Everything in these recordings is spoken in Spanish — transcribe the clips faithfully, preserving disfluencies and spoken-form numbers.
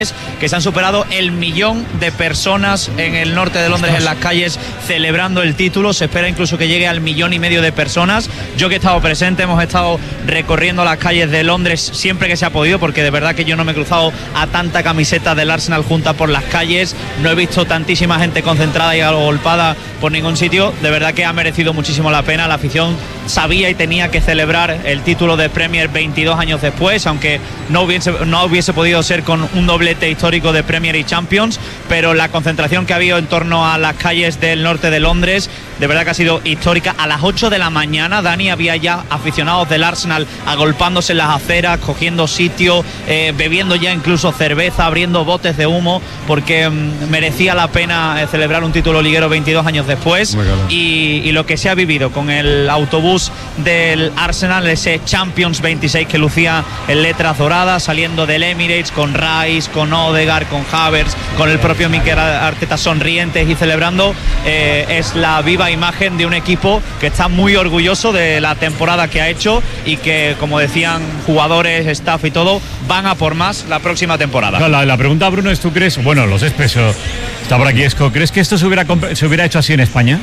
que se han superado el millón de personas en el norte de Londres en las calles celebrando el título. Se espera incluso que llegue al millón y medio de personas. Yo que he estado presente, hemos estado recorriendo las calles de Londres siempre que se ha podido, porque de verdad que yo no me he cruzado a tanta camiseta del Arsenal junta por las calles, no he visto tantísima gente concentrada y agolpada por ningún sitio. De verdad que ha merecido muchísimo la pena. La afición sabía y tenía que celebrar el título de Premier veintidós años después, aunque no hubiese, no hubiese podido ser con un doblete histórico de Premier y Champions, pero la concentración que ha habido en torno a las calles del norte de Londres, de verdad que ha sido histórica. A las ocho de la mañana, Dani, había ya aficionados del Arsenal agolpándose en las aceras, cogiendo sitio, eh, bebiendo ya incluso cerveza, abriendo botes de humo, porque mm, merecía la pena eh, celebrar un título liguero veintidós años después. Y, y lo que se ha vivido con el autobús del Arsenal, ese Champions veintiséis que lucía en letras doradas, saliendo del Emirates con Rice, con con Odegaard, con Havertz, con el propio Mikel Arteta sonrientes y celebrando, eh, es la viva imagen de un equipo que está muy orgulloso de la temporada que ha hecho y que, como decían jugadores, staff y todo, van a por más la próxima temporada. No, la, la pregunta, Bruno, es: ¿tú crees, bueno, los expreso, está por aquí Esco, ¿crees que esto se hubiera, se hubiera hecho así en España?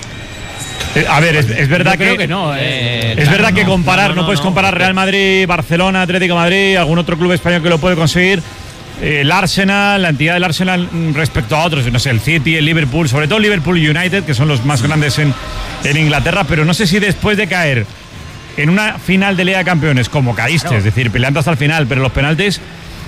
A ver, es, es verdad Yo creo que, que no. Eh, es claro, verdad que no, comparar, no, no, no puedes no, comparar no, Real Madrid, Barcelona, Atlético de Madrid, algún otro club español que lo puede conseguir. El Arsenal, la entidad del Arsenal respecto a otros, no sé, el City, el Liverpool, sobre todo Liverpool United, que son los más grandes en, en Inglaterra, pero no sé si después de caer en una final de Liga de Campeones, como caíste, claro, es decir, peleando hasta el final, pero los penaltis,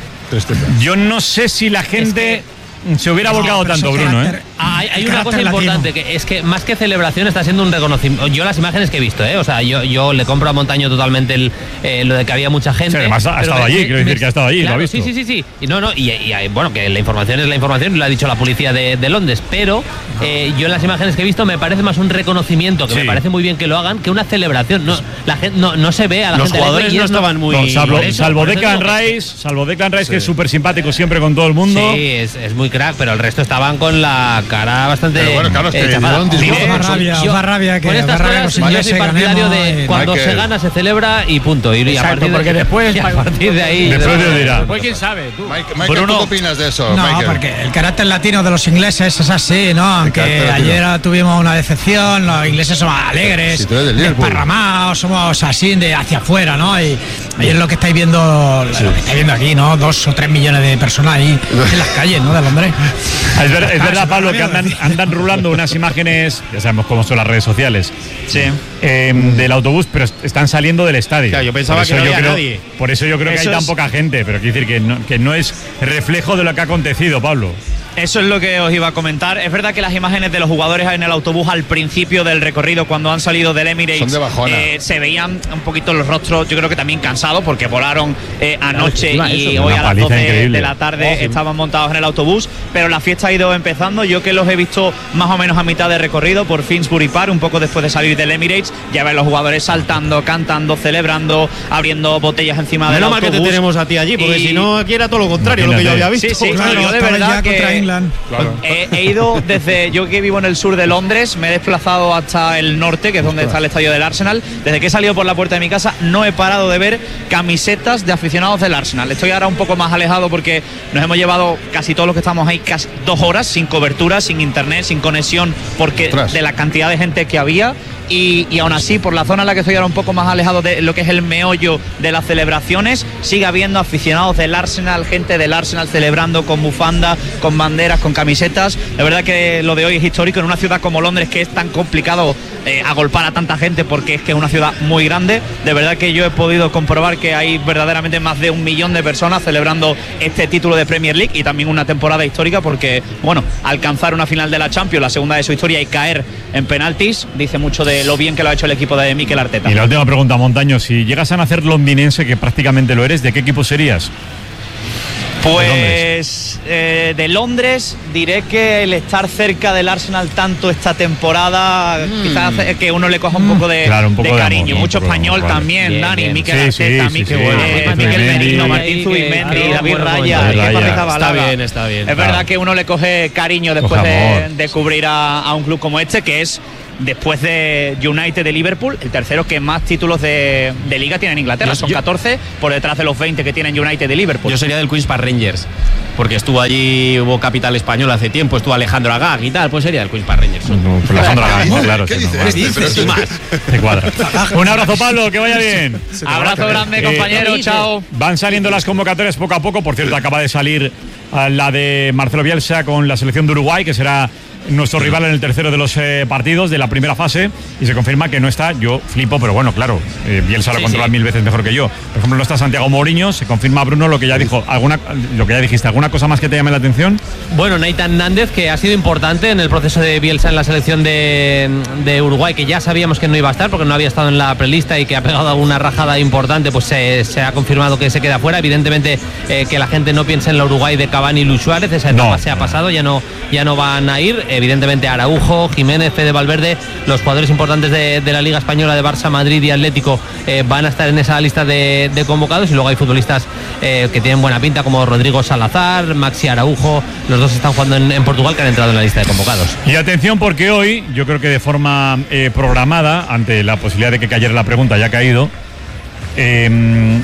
yo no sé si la gente es que se hubiera volcado no, tanto, Bruno, ¿eh? Hay, hay una cosa importante, que es que más que celebración está siendo un reconocimiento. Yo las imágenes que he visto, ¿eh? O sea, yo, yo le compro a Montaño totalmente el, eh, lo de que había mucha gente. Sí, además ha estado allí, me, quiero decir me, que ha estado allí, claro, lo ha visto. Sí, sí, sí, sí. Y no, no, y, y bueno, que la información es la información, lo ha dicho la policía de, de Londres, pero eh, yo en las imágenes que he visto me parece más un reconocimiento, que sí, me parece muy bien que lo hagan, que una celebración. No, la gente, no, no se ve a la Los gente. Los jugadores no estaban muy... No, salvo, eso, salvo Declan Rice, salvo Declan Rice, sí, que es súper simpático siempre con todo el mundo. Sí, es, es muy crack, pero el resto estaban con la cara bastante... Pero bueno, claro, es que eh, da rabia, yo, da rabia que con estas cosas yo soy partidario de cuando se gana se celebra y punto. Y, exacto, a partir porque de, después, a partir de ahí, después de, te dirá. Después quién sabe, tú. Mike, Michael, Bruno, ¿tú qué opinas de eso? No, Michael? porque el carácter latino de los ingleses es así, ¿no? Aunque ayer latino. tuvimos una decepción, los ingleses son alegres, si desparramados, somos así de hacia afuera, ¿no? Y ayer lo que estáis viendo, sí, lo que estáis viendo aquí, ¿no? Dos o tres millones de personas ahí en las calles, ¿no? De Londres. Es, ver, es verdad, Pablo, que andan, andan rulando unas imágenes, ya sabemos cómo son las redes sociales, sí, eh, del autobús, pero están saliendo del estadio. Claro, yo pensaba que no había creo, nadie. Por eso yo creo eso que hay tan es... poca gente, pero quiero decir que no, que no es reflejo de lo que ha acontecido, Pablo. Eso es lo que os iba a comentar. Es verdad que las imágenes de los jugadores en el autobús al principio del recorrido, cuando han salido del Emirates, de eh, se veían un poquito los rostros, yo creo que también cansados, porque volaron eh, anoche claro, y eso, hoy a las doce increíble. de la tarde oh, sí. estaban montados en el autobús, pero la fiesta ha ido empezando. Yo que los he visto más o menos a mitad de recorrido por Finsbury Park, un poco después de salir del Emirates, ya ven los jugadores saltando, cantando, celebrando, abriendo botellas encima del Menos autobús. mal que te tenemos a ti allí, porque y... si no aquí era todo lo contrario, Imagínate. lo que yo había visto. Sí, sí, Claro, yo de verdad que contra England. Claro. He, he ido desde, yo que vivo en el sur de Londres, me he desplazado hasta el norte, que es donde está el estadio del Arsenal. Desde que he salido por la puerta de mi casa no he parado de ver camisetas de aficionados del Arsenal. Estoy ahora un poco más alejado porque nos hemos llevado casi todos los que estamos ahí casi dos horas sin cobertura, sin internet, sin conexión, porque Ostras. de la cantidad de gente que había. Y, y aún así, por la zona en la que estoy ahora un poco más alejado de lo que es el meollo de las celebraciones, sigue habiendo aficionados del Arsenal, gente del Arsenal celebrando con bufanda, con banderas, con camisetas. La verdad que lo de hoy es histórico en una ciudad como Londres, que es tan complicado eh, agolpar a tanta gente porque es que es una ciudad muy grande. De verdad que yo he podido comprobar que hay verdaderamente más de un millón de personas celebrando este título de Premier League y también una temporada histórica porque, bueno, alcanzar una final de la Champions, la segunda de su historia, y caer en penaltis, dice mucho de lo bien que lo ha hecho el equipo de Mikel Arteta. Y la última pregunta, Montaño, si llegas a nacer londinense, que prácticamente lo eres, ¿de qué equipo serías? Pues eh, de Londres diré que el estar cerca del Arsenal tanto esta temporada mm. quizás hace que uno le coja un poco de, claro, un poco de de cariño. amor, Mucho un poco español vale. también, Bien, Dani, bien. Mikel Sí, Arteta, sí, Mikel, sí, eh, sí. Mikel Mendy, Merino, Martín que- Zubimendi, claro, David bueno, Raya, David Kepa Raya. Arrizabalaga. Está bien, está bien. Es Claro. verdad que uno le coge cariño después Coge de, amor. de cubrir a, a un club como este, que es después de United de Liverpool, el tercero que más títulos de, de liga tiene en Inglaterra. Yo- Son yo- catorce por detrás de los veinte que tienen United de Liverpool. Yo sería del Queens Park Rangers, porque estuvo allí, hubo capital español hace tiempo, estuvo Alejandro Agag y tal, pues sería del Queens Park Rangers. No, por la Alejandro Agag, ¿Qué claro. ¿Qué sí, no, dices? vale. Pero eso es más. Te cuadra. Un abrazo, Pablo, que vaya bien. Abrazo grande, Eh, compañero. ¿qué Chao. Van saliendo las convocatorias poco a poco. Por cierto, acaba de salir a la de Marcelo Bielsa con la selección de Uruguay, que será nuestro rival en el tercero de los eh, partidos de la primera fase, y se confirma que no está. Yo flipo, pero bueno, claro, eh, Bielsa lo Sí, controla sí. mil veces mejor que yo. Por ejemplo, no está Santiago Mourinho. Se confirma, Bruno, lo que ya dijo. ¿Alguna, lo que ya dijiste, ¿alguna cosa más que te llame la atención? Bueno, Nathan Nández, que ha sido importante en el proceso de Bielsa en la selección de, de Uruguay, que ya sabíamos que no iba a estar porque no había estado en la prelista y que ha pegado alguna rajada importante, pues se, se ha confirmado que se queda fuera. Evidentemente eh, que la gente no piense en la Uruguay de Cavani y Luis Suárez, esa etapa No, se ha no. pasado, ya no, ya no van a ir. Evidentemente Araujo, Jiménez, Fede Valverde, los jugadores importantes de, de la Liga Española de Barça, Madrid y Atlético eh, van a estar en esa lista de, de convocados, y luego hay futbolistas eh, que tienen buena pinta como Rodrigo Salazar, Maxi Araujo, los dos están jugando en, en Portugal, que han entrado en la lista de convocados. Y atención, porque hoy, yo creo que de forma eh, programada, ante la posibilidad de que cayera la pregunta, ya ha caído, eh,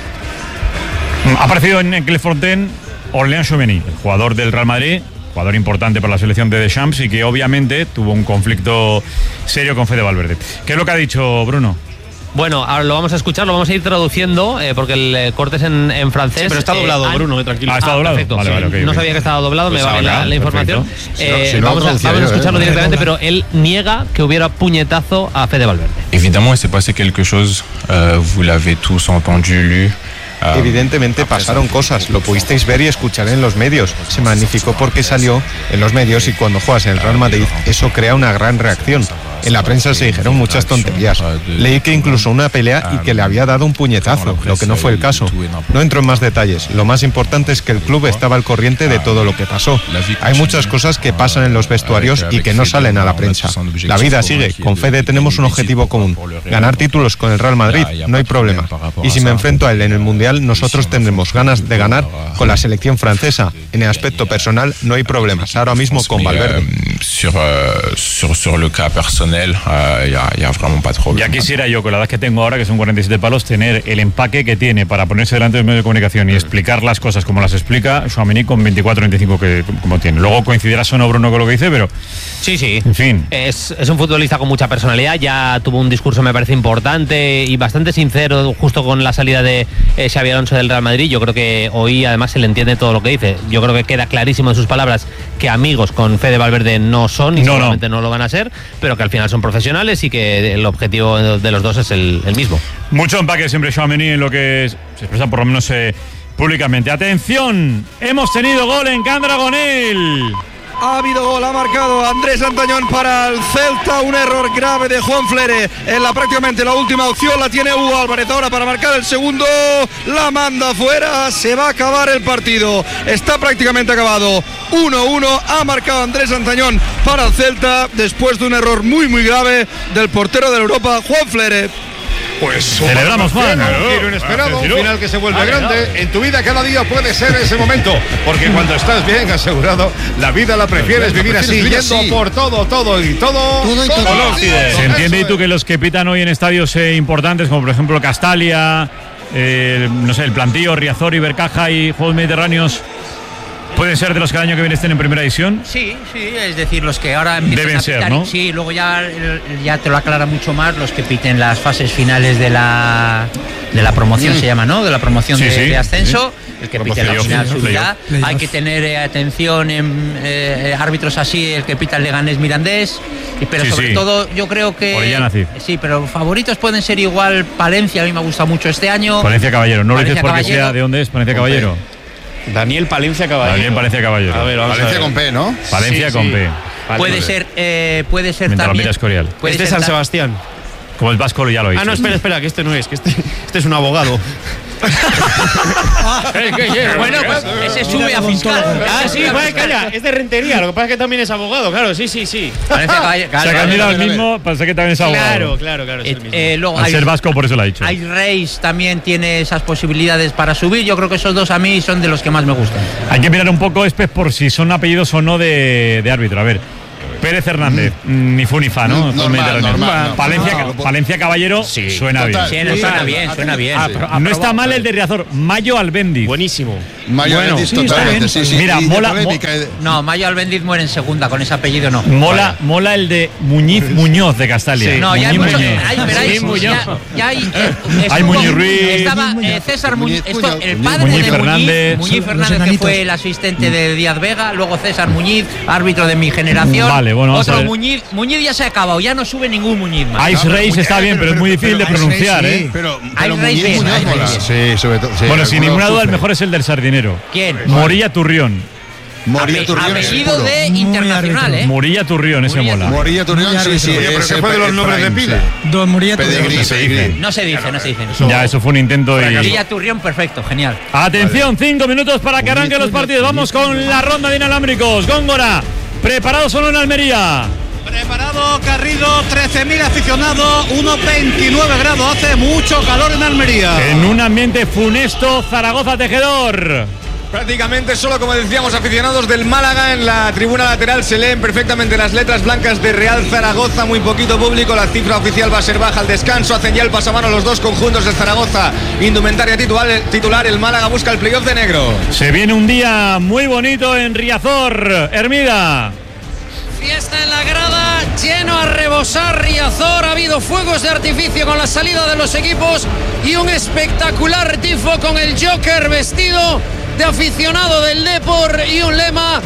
ha aparecido en Clairefontaine Orléans Tchouameni, el jugador del Real Madrid, jugador importante para la selección de Deschamps, y que obviamente tuvo un conflicto serio con Fede Valverde. ¿Qué es lo que ha dicho Bruno? Bueno, ahora lo vamos a escuchar, lo vamos a ir traduciendo, eh, porque el eh, corte es en, en francés. Sí, pero está Eh, doblado, han- Bruno, eh, tranquilo. Ah, está doblado. Perfecto, Vale, sí, vale, ok, no ok. sabía que estaba doblado, Pues me va bien ahora, la, la información. perfecto. Eh, Si no- si no vamos, a, traducía vamos a yo, escucharlo ¿eh? directamente, pero él niega que hubiera puñetazo a Fede Valverde. Évidemment, il s'est passé quelque chose, euh, vous l'avez tous entendu, lu. euh, Evidentemente pasaron cosas, lo pudisteis ver y escuchar en los medios. Se magnificó porque salió en los medios, y cuando juegas en el Real Madrid eso crea una gran reacción. En la prensa se dijeron muchas tonterías. Leí que incluso una pelea y que le había dado un puñetazo, lo que no fue el caso. No entro en más detalles. Lo más importante es que el club estaba al corriente de todo lo que pasó. Hay muchas cosas que pasan en los vestuarios y que no salen a la prensa. La vida sigue. Con Fede tenemos un objetivo común: ganar títulos con el Real Madrid. No hay problema. Y si me enfrento a él en el Mundial, nosotros tendremos ganas de ganar con la selección francesa. En el aspecto personal no hay problemas. Ahora mismo con Valverde. sur, euh, sur, sur le cas personnel, il euh, n'y a, y a vraiment pas de problème. Ya quisiera yo, con la edad que tengo ahora, que son cuarenta y siete palos, tener el empaque que tiene para ponerse delante de los medios de comunicación y explicar las cosas como las explica Tchouameni con veinticuatro veinticinco que como tiene. Luego coincidirás o no, Bruno, con lo que dice, pero Sí, sí. en fin. Es, es un futbolista con mucha personalidad, ya tuvo un discurso, me parece, importante y bastante sincero justo con la salida de eh, Xabi Alonso del Real Madrid. Yo creo que hoy además se le entiende todo lo que dice. Yo creo que queda clarísimo en sus palabras que amigos con Fede Valverde no son y No, seguramente no. no lo van a ser, pero que al final son profesionales y que el objetivo de los dos es el, el mismo. Mucho empaque siempre Tchouameni en lo que se expresa, por lo menos eh, públicamente. ¡Atención! Hemos tenido gol en Can Dragonil. Ha habido gol, ha marcado Andrés Antañón para el Celta, un error grave de Juan Flere en la prácticamente la última opción, la tiene Hugo Álvarez ahora para marcar el segundo, la manda fuera, se va a acabar el partido, está prácticamente acabado, uno uno, ha marcado Andrés Antañón para el Celta después de un error muy muy grave del portero de la Europa, Juan Flere. Pues Celebramos, Juan. Un giro inesperado, un Claro. final que se vuelve Vale, grande. En tu vida cada día puede ser ese momento, porque cuando estás bien asegurado, la vida la prefieres vivir así, vivir yendo así. por todo, todo y todo. Todo y todo. con óxido. Se entiende, y Eso tú, es. que los que pitan hoy en estadios eh, importantes, como por ejemplo Castalia, eh, no sé, el Plantío, Riazor, Ibercaja y Juegos Mediterráneos, pueden ser de los que el año que viene estén en primera división. Sí, sí, es decir, los que ahora empiezan Deben a ser, pitar, ¿no? Sí, luego ya, ya te lo aclara mucho más los que piten las fases finales de la de la promoción, Mm. se llama, ¿no? De la promoción Sí, de, sí, de ascenso. sí. El que Promoción, pite la final playoff, subirá. playoff. Hay que tener eh, atención en eh, árbitros así, el que pita el Leganés Mirandés. Y- Pero Sí, sobre sí. todo, yo creo que. Orellana Cid. Sí, pero favoritos pueden ser igual Palencia, a mí me gusta mucho este año. Palencia Caballero. No lo dices Palencia porque Caballero. sea de dónde es Palencia Caballero. Daniel Palencia Caballero. Daniel Palencia Caballero. A ver, vamos Valencia a ver. con P, ¿no? Palencia Sí, con sí. P. Vale, Puede vale. ser, eh, puede ser Mientras lo también. mira Escorial. puede Este es ser San ta- Sebastián. Como el Vasco ya lo hizo. Ah, no, espera, espera, que este no es, que este, este es un abogado. Bueno, pues ese sube a fiscal. Ah, sí, pues calla, es de Rentería, lo que pasa es que también es abogado, claro, sí, sí, sí. Palencia Caballero, O sea, que claro, han mirado el vale, mismo, pensé que también es abogado. Claro, claro, claro, es Eh, el mismo. eh, luego Al hay, ser vasco, por eso lo ha dicho. hay Reis también tiene esas posibilidades para subir. Yo creo que esos dos a mí son de los que más me gustan. Hay que mirar un poco, Espes, por si son apellidos o no de, de árbitro. A ver, Pérez Hernández, mm, ni fu ni fa, ¿no? Normal, normal, normal, Palencia, no, no. Palencia Caballero Sí, suena total. bien. Sí, suena bien, suena bien. Ah, pero no está mal el de Riazor. Mayo Albendiz. Buenísimo. Mayo Bueno, Albendiz, sí, está totalmente, bien. sí, sí. Mira, Y de mola- polémica, y de- No, Mayo Albendiz muere en segunda, con ese apellido no. Mola, mola el de Muñiz Muñoz de Castalia. Sí. No, ya hay Muñiz muchos. Muñoz. Hay, pero hay- Sí, Muñoz. ya, ya hay. eh, Hay estuvo- Muñiz Ruiz. Estaba eh, César Muñiz. Muñiz, esto, Muñoz. el padre Muñiz de Fernández. Muñiz, Muñiz Los Fernández, que enanitos. fue el asistente de Díaz Vega. Luego César Muñiz, árbitro de mi generación. Vale, bueno, vamos a Otro ver. Muñiz. Muñiz ya se ha acabado. Ya no sube ningún Muñiz más. Ice No, pero Race está Muñiz, bien, pero es muy difícil de pero Ice pronunciar, Race, ¿eh? sí. Pero, Hay pero Rey Muñiz bien, Muñoz hay Rey mola. bien. Sí, sobre todo. sí, Bueno, sin algunos ninguna duda, el sufren. mejor es el del Sardinero. ¿Quién? Morilla Turrión. Morilla Ape- Turrión es apellido puro. de Muy internacional, árbitro. ¿eh? Morilla Turrión, ese Morilla mola. Morilla Turrión, Muy sí, sí. árbitro. Oye, pero es ¿qué el fue de los Prime, nombres de pila? sí. Don Muriel Pedigrí, se Pedigrí. dice. No se dice, no se dice. Ya, eso fue un intento y... Morilla Turrión, perfecto, genial. Atención, cinco minutos para que arranquen los partidos. Vamos con la ronda de inalámbricos. Góngora, ¿preparado solo en Almería? Preparado Carrido, trece mil aficionados, unos veintinueve grados, hace mucho calor en Almería. En un ambiente funesto, Zaragoza Tejedor. Prácticamente solo, como decíamos, aficionados del Málaga. En la tribuna lateral se leen perfectamente las letras blancas de Real Zaragoza, muy poquito público, la cifra oficial va a ser baja al descanso. Hacen ya el pasamano los dos conjuntos de Zaragoza. Indumentaria titular, titular el Málaga busca el playoff de negro. Se viene un día muy bonito en Riazor, Hermida. Fiesta en la grada, lleno a rebosar Riazor, ha habido fuegos de artificio con la salida de los equipos y un espectacular tifo con el Joker vestido de aficionado del Depor y un lema: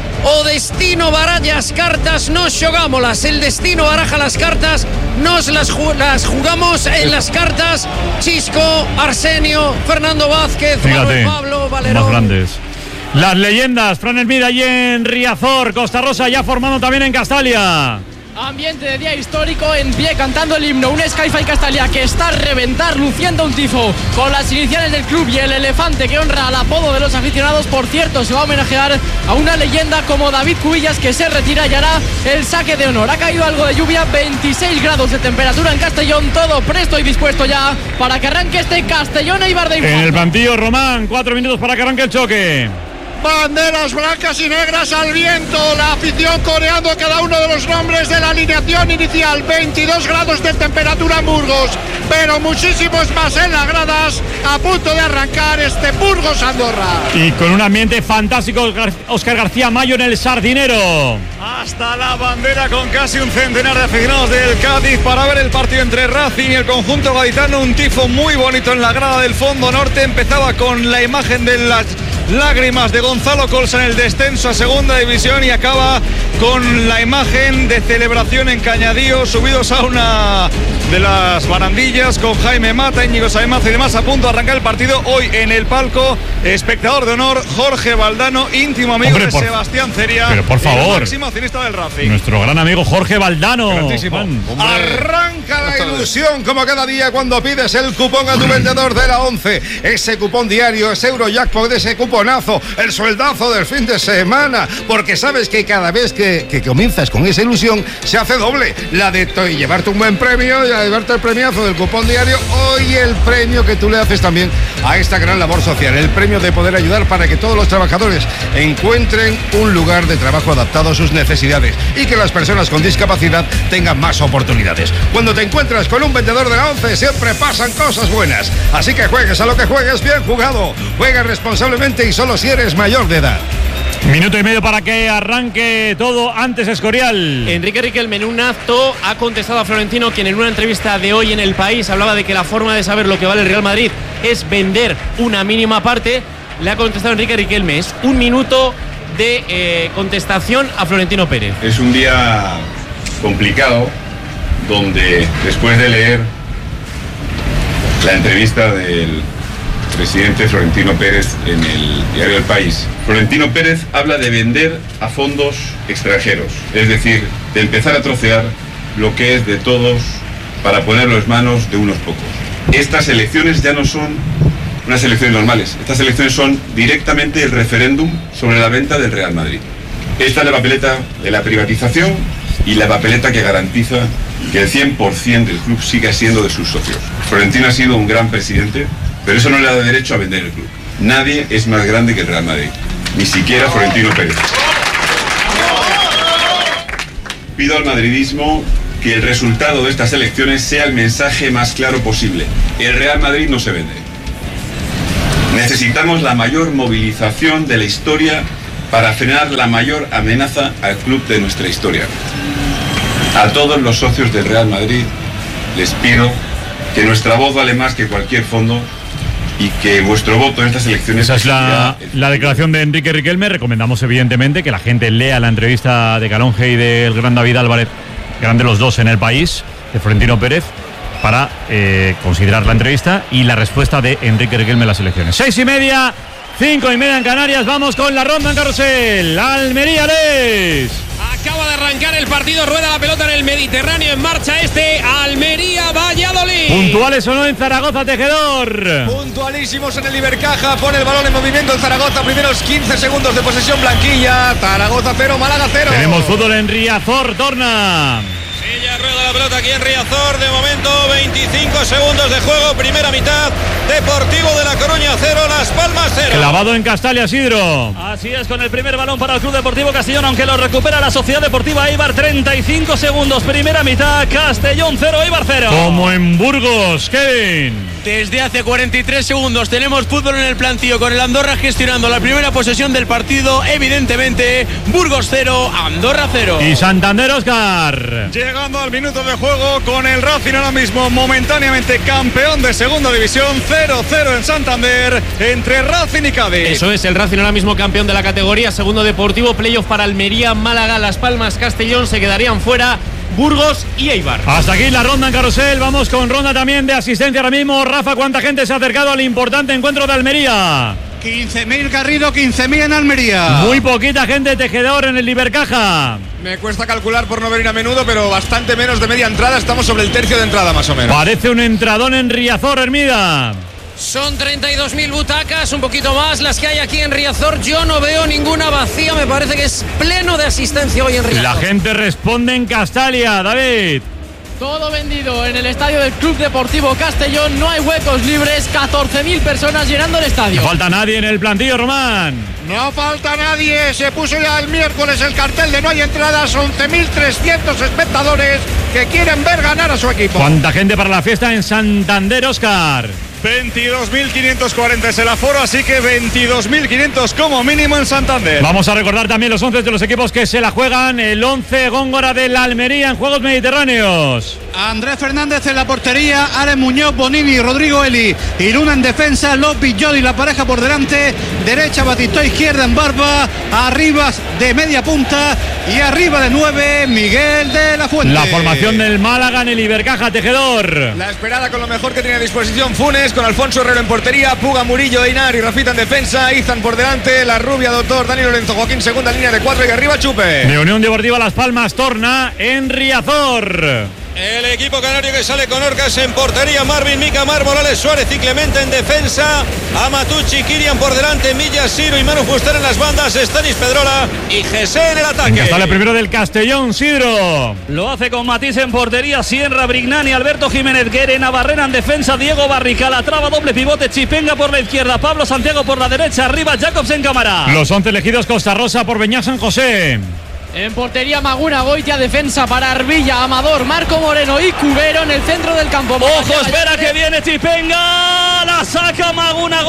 o destino baralla as cartas, nos xogámolas. El destino baraja las cartas, nos las, ju las jugamos en las cartas. Chisco, Arsenio, Fernando Vázquez, Fíjate, Manuel Pablo, Valerón. más grandes. Las leyendas, Fran Hermida allí en Riazor, Costa Rosa ya formando también en Castalia. Ambiente de día histórico, en pie cantando el himno, un Skyfy Castalia que está a reventar, luciendo un tifo con las iniciales del club y el elefante que honra al apodo de los aficionados. Por cierto, se va a homenajear a una leyenda como David Cubillas, que se retira y hará el saque de honor. Ha caído algo de lluvia, veintiséis grados de temperatura en Castellón, todo presto y dispuesto ya para que arranque este Castellón Eibar de En el Infanto. plantillo, Román, cuatro minutos para que arranque el choque. Banderas blancas y negras al viento, la afición coreando cada uno de los nombres de la alineación inicial. Veintidós grados de temperatura en Burgos, pero muchísimos más en las gradas, a punto de arrancar este Burgos-Andorra. Y con un ambiente fantástico, Óscar García Mayo en el Sardinero. Hasta la bandera con casi un centenar de aficionados del Cádiz para ver el partido entre Racing y el conjunto gaditano. Un tifo muy bonito en la grada del fondo norte. Empezaba con la imagen de las lágrimas de Gonzalo Colsa en el descenso a segunda división y acaba con la imagen de celebración en Cañadío, subidos a una de las barandillas con Jaime Mata, Íñigo Saemaz y demás, a punto de arrancar el partido. Hoy en el palco, espectador de honor, Jorge Valdano, íntimo amigo Hombre, de por- Sebastián Ceria, pero por el favor. máximo accionista del Racing. Nuestro gran amigo Jorge Valdano. Grandísimo. Juan. Arranca la ilusión como cada día cuando pides el cupón a tu vendedor de la once. Ese cupón diario, ese Eurojackpot, ese cuponazo, el sueldazo del fin de semana. Porque sabes que cada vez que, que comienzas con esa ilusión se hace doble. La de to- llevarte un buen premio y a llevarte el premiazo del cupón diario. Hoy el premio que tú le haces también a esta gran labor social. El premio de poder ayudar para que todos los trabajadores encuentren un lugar de trabajo adaptado a sus necesidades y que las personas con discapacidad tengan más oportunidades. Cuando te encuentras con un vendedor de la once siempre pasan cosas buenas. Así que juegues a lo que juegues, bien jugado. Juega responsablemente y solo si eres mayor de edad. Minuto y medio para que arranque todo. Antes Escorial. Enrique Riquelme en un acto ha contestado a Florentino, quien en una entrevista de hoy en El País hablaba de que la forma de saber lo que vale el Real Madrid es vender una mínima parte. Le ha contestado Enrique Riquelme. Es un minuto de eh, contestación a Florentino Pérez. Es un día complicado donde, después de leer la entrevista del presidente Florentino Pérez en el diario El País, Florentino Pérez habla de vender a fondos extranjeros, es decir, de empezar a trocear lo que es de todos para ponerlo en manos de unos pocos. Estas elecciones ya no son unas elecciones normales, estas elecciones son directamente el referéndum sobre la venta del Real Madrid. Esta es la papeleta de la privatización y la papeleta que garantiza que el cien por ciento del club siga siendo de sus socios. Florentino ha sido un gran presidente, pero eso no le da derecho a vender el club. Nadie es más grande que el Real Madrid, ni siquiera Florentino Pérez. pido al madridismo que el resultado de estas elecciones sea el mensaje más claro posible. El Real Madrid no se vende. Necesitamos la mayor movilización de la historia para frenar la mayor amenaza al club de nuestra historia. A todos los socios del Real Madrid les pido que nuestra voz vale más que cualquier fondo y que vuestro voto en estas elecciones... Esa es la, la declaración de Enrique Riquelme. Recomendamos evidentemente que la gente lea la entrevista de Calonge y del gran David Álvarez, grande los dos en El País, de Florentino Pérez, para eh, considerar la entrevista y la respuesta de Enrique Riquelme en las elecciones. Seis y media, cinco y media en Canarias. Vamos con la ronda en carrusel. Almería Les. Acaba de arrancar el partido, rueda la pelota en el Mediterráneo, en marcha este Almería Valladolid. ¿Puntuales o no en Zaragoza, Tejedor? Puntualísimos en el Ibercaja, pone el balón en movimiento en Zaragoza, primeros quince segundos de posesión blanquilla. Zaragoza cero, Málaga cero. Tenemos fútbol en Riazor, Torna. Sí, ya rueda la pelota aquí en Riazor, de momento veinticinco segundos de juego, primera mitad. Deportivo de La Coruña cero, Las Palmas cero. Clavado en Castalia, Isidro. Así es, con el primer balón para el Club Deportivo Castellón, aunque lo recupera la Sociedad Deportiva Eibar. Treinta y cinco segundos, primera mitad. Castellón cero, Eibar cero. Como en Burgos, Kevin. Desde hace cuarenta y tres segundos tenemos fútbol en el plantío, con el Andorra gestionando la primera posesión del partido. Evidentemente, Burgos cero, Andorra cero. Y Santander, Óscar. Llegando al minuto de juego con el Racing ahora mismo momentáneamente campeón de segunda división. cero cero en Santander entre Racing y Cádiz. Eso es, el Racing ahora mismo campeón de la categoría. Segundo Deportivo, playoff para Almería, Málaga, Las Palmas, Castellón. Se quedarían fuera Burgos y Eibar. Hasta aquí la ronda en carrusel. Vamos con ronda también de asistencia ahora mismo. Rafa, ¿cuánta gente se ha acercado al importante encuentro de Almería? quince mil Garrido, quince mil en Almería. Muy poquita gente, Tejedor, en el Ibercaja. Me cuesta calcular por no venir a menudo, pero bastante menos de media entrada. Estamos sobre el tercio de entrada más o menos. Parece un entradón en Riazor, Hermida. Son treinta y dos mil butacas, un poquito más las que hay aquí en Riazor. Yo no veo ninguna vacía, me parece que es pleno de asistencia hoy en Riazor. La gente responde en Castalia, David. Todo vendido en el estadio del Club Deportivo Castellón, no hay huecos libres, catorce mil personas llenando el estadio. No falta nadie en el plantillo, Román. No falta nadie, se puso ya el miércoles el cartel de no hay entradas, once mil trescientos espectadores que quieren ver ganar a su equipo. ¿Cuánta gente para la fiesta en Santander, Óscar? veintidós mil quinientos cuarenta es el aforo, así que veintidós mil quinientos como mínimo en Santander. Vamos a recordar también los once de los equipos que se la juegan. El once Góngora de la Almería en Juegos Mediterráneos. Andrés Fernández en la portería, Alex Muñoz, Bonini, Rodrigo Eli, Iruna en defensa, López, Jodi, la pareja por delante, derecha Batistó, izquierda en Barba, arriba de media punta y arriba de nueve Miguel de la Fuente. La formación del Málaga en el Ibercaja, Tejedor. La esperada con lo mejor que tiene a disposición Funes, con Alfonso Herrero en portería, Puga, Murillo, Einar y Rafita en defensa, Izan por delante, La Rubia, Doctor, Dani Lorenzo, Joaquín, segunda línea de cuatro y arriba Chupe. De Unión Deportiva Las Palmas, Torna en Riazor. El equipo canario que sale con Orcas en portería, Marvin, Mica, Mar, Morales, Suárez y Clemente en defensa, Amatucci, Kirian por delante, Milla, Siro y Manu Fuster en las bandas, Stanis Pedrola y Jesse en el ataque. Está el primero del Castellón, Sidro. Lo hace con Matisse en portería, Sierra, Brignani, Alberto Jiménez, Guere, Navarrena en defensa, Diego Barrica, la traba, doble pivote, Chipenga por la izquierda, Pablo Santiago por la derecha, arriba Jacobs en cámara. Los once elegidos, Costa Rosa por Beñá San José. En portería Maguna, Goitia, defensa para Arbilla, Amador, Marco Moreno y Cubero en el centro del campo. Ojo, espera que viene Chipenga, la saca Maguna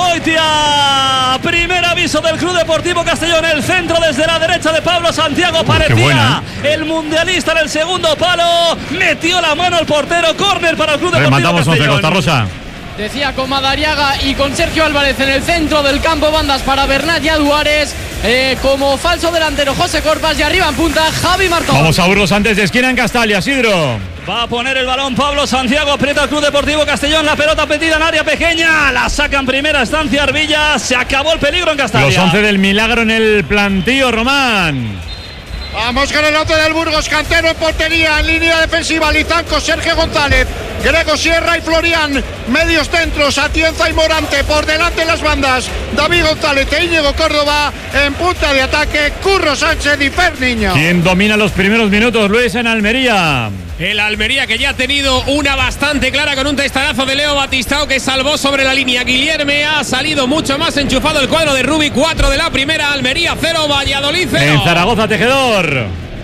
Goitia. Primer aviso del Club Deportivo Castellón, el centro desde la derecha de Pablo Santiago, parecía buena, ¿eh? el mundialista en el segundo palo, metió la mano el portero, córner para el Club Deportivo Rematamos Castellón. once, Costa Rosa. Decía con Madariaga y con Sergio Álvarez en el centro del campo, bandas para Bernat y Aduares, eh, como falso delantero José Corpas y arriba en punta Javi Martón. Vamos a Burgos antes de esquina en Castalia, Sidro. Va a poner el balón Pablo Santiago, aprieta el Club Deportivo Castellón, la pelota metida en área pequeña, la saca en primera instancia Arbilla, se acabó el peligro en Castalia. Los once del Milagro en el plantío, Román. Vamos con el once del Burgos, Cantero en portería, en línea defensiva, Lizanco, Sergio González, Grego Sierra y Florian, medios centros, Atienza y Morante, por delante las bandas, David González e Íñigo Córdoba, en punta de ataque, Curro Sánchez y Fer Niño. ¿Quién domina los primeros minutos, Luis, en Almería? El Almería, que ya ha tenido una bastante clara con un testarazo de Leo Batistao, que salvó sobre la línea. Guillerme ha salido mucho más enchufado el cuadro de Rubí, cuatro de la primera, Almería cero, Valladolid cero. En Zaragoza, Tejedor.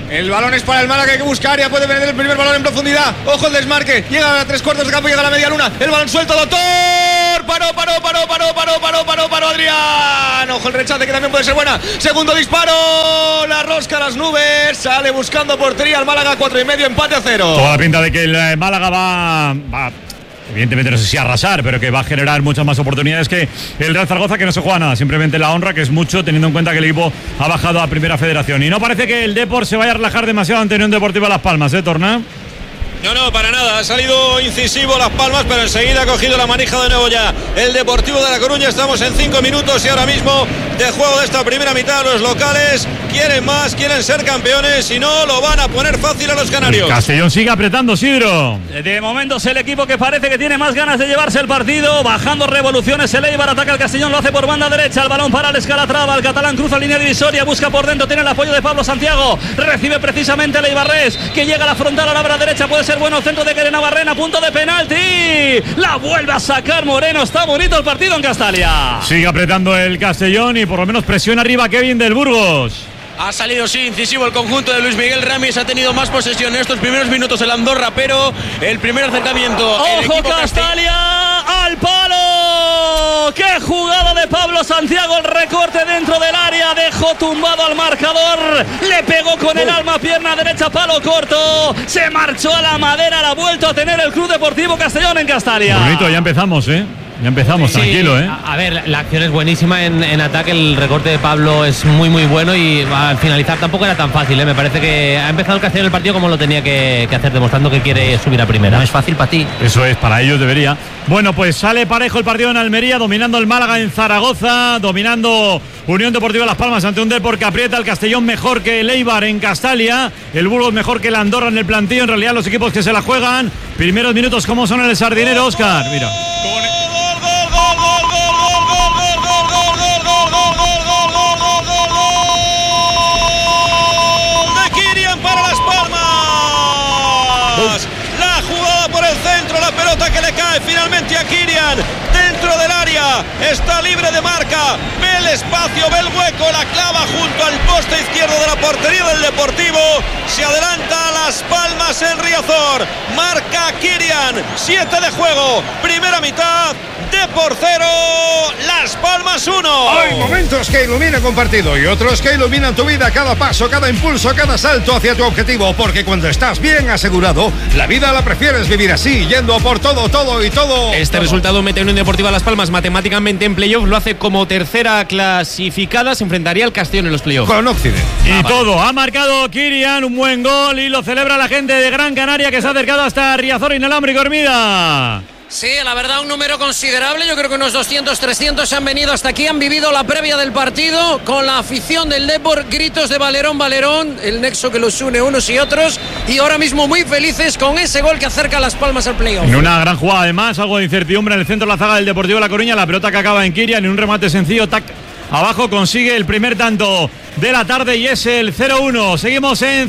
El balón es para el Málaga, hay que buscar área, puede venir el primer balón en profundidad. Ojo el desmarque, llega a tres cuartos de campo, llega a la media luna. El balón suelto, doctor. Paró, paró, paró, paró, paró, paró, paró, paró, Adrián. Ojo el rechace que también puede ser buena. Segundo disparo, la rosca a las nubes. Sale buscando portería el Málaga, cuatro y medio, empate a cero. Toda la pinta de que el Málaga va, va evidentemente no sé si arrasar, pero que va a generar muchas más oportunidades que el Real Zaragoza, que no se juega nada, simplemente la honra, que es mucho, teniendo en cuenta que el equipo ha bajado a Primera Federación. Y no parece que el Depor se vaya a relajar demasiado ante Unión Deportiva Las Palmas, ¿eh, Torná? No, no, para nada. Ha salido incisivo Las Palmas, pero enseguida ha cogido la manija de nuevo ya el Deportivo de La Coruña. Estamos en cinco minutos y ahora mismo de juego de esta primera mitad. Los locales quieren más, quieren ser campeones y no lo van a poner fácil a los canarios. El Castellón sigue apretando, Sidro. De momento es el equipo que parece que tiene más ganas de llevarse el partido. Bajando revoluciones, el Eibar ataca al Castellón, lo hace por banda derecha. El balón para el Escalatrava, el catalán cruza línea divisoria, busca por dentro, tiene el apoyo de Pablo Santiago. Recibe precisamente el Eibarrés, que llega a la frontal a la bra derecha. Puede ser bueno el centro de Kerena Barrena, punto de penalti. La vuelve a sacar Moreno. Está bonito el partido en Castalia. Sigue apretando el Castellón y por lo menos presiona arriba Kevin del Burgos. Ha salido, sí, incisivo el conjunto de Luis Miguel Ramis. Ha tenido más posesión en estos primeros minutos el Andorra, pero el primer acercamiento. ¡Ojo, Castalia! ¡Al palo! ¡Qué jugada de Pablo Santiago! El recorte dentro del área. Dejó tumbado al marcador. Le pegó con el alma, pierna derecha, palo corto. Se marchó a la madera. La ha vuelto a tener el Club Deportivo Castellón en Castalia. Bonito, ya empezamos, ¿eh? Ya empezamos, sí, tranquilo, ¿eh? A, a ver, la, la acción es buenísima en, en ataque. El recorte de Pablo es muy, muy bueno. Y al finalizar tampoco era tan fácil, ¿eh? Me parece que ha empezado el Castellón el partido como lo tenía que, que hacer, demostrando que quiere subir a primera. No es fácil para ti. Eso es, para ellos debería. Bueno, pues sale parejo el partido en Almería, dominando el Málaga en Zaragoza, dominando Unión Deportiva Las Palmas ante un Depor que aprieta. El Castellón mejor que el Eibar en Castalia, el Burgos mejor que el Andorra en el plantillo. En realidad los equipos que se la juegan. Primeros minutos, ¿cómo son en el Sardinero, Óscar? Mira. La jugada por el centro, la pelota que le cae finalmente a Kirian dentro del área, está libre de marca, ve el espacio, ve el hueco, la clava junto al poste izquierdo de la portería del Deportivo. Se adelanta a Las Palmas en Riazor, marca Kirian, siete de juego, primera mitad, Depor cero, Las Palmas uno. Hay momentos que iluminan un partido y otros que iluminan tu vida, cada paso, cada impulso, cada salto hacia tu objetivo, porque cuando estás bien asegurado, la vida la prefieres vivir así, yendo por todo, todo y todo. Este todo. resultado mete a Unión Deportiva Las Palmas matemáticamente en playoff, lo hace como tercera clasificada, se enfrentaría al Castellón en los playoffs. Con Occidente. Y ah, todo, vale. Ha marcado Kirian, un buen gol y lo celebra la gente de Gran Canaria que se ha acercado hasta Riazor Inalámbrico, Hermida. Sí, la verdad, un número considerable. Yo creo que unos doscientos, trescientos han venido hasta aquí, han vivido la previa del partido con la afición del Depor, gritos de Valerón, Valerón, el nexo que los une unos y otros, y ahora mismo muy felices con ese gol que acerca a Las Palmas al playoff. En una gran jugada, además, algo de incertidumbre en el centro de la zaga del Deportivo La Coruña, la pelota que acaba en Kirian en un remate sencillo, tac, abajo consigue el primer tanto de la tarde y es el cero uno. Seguimos en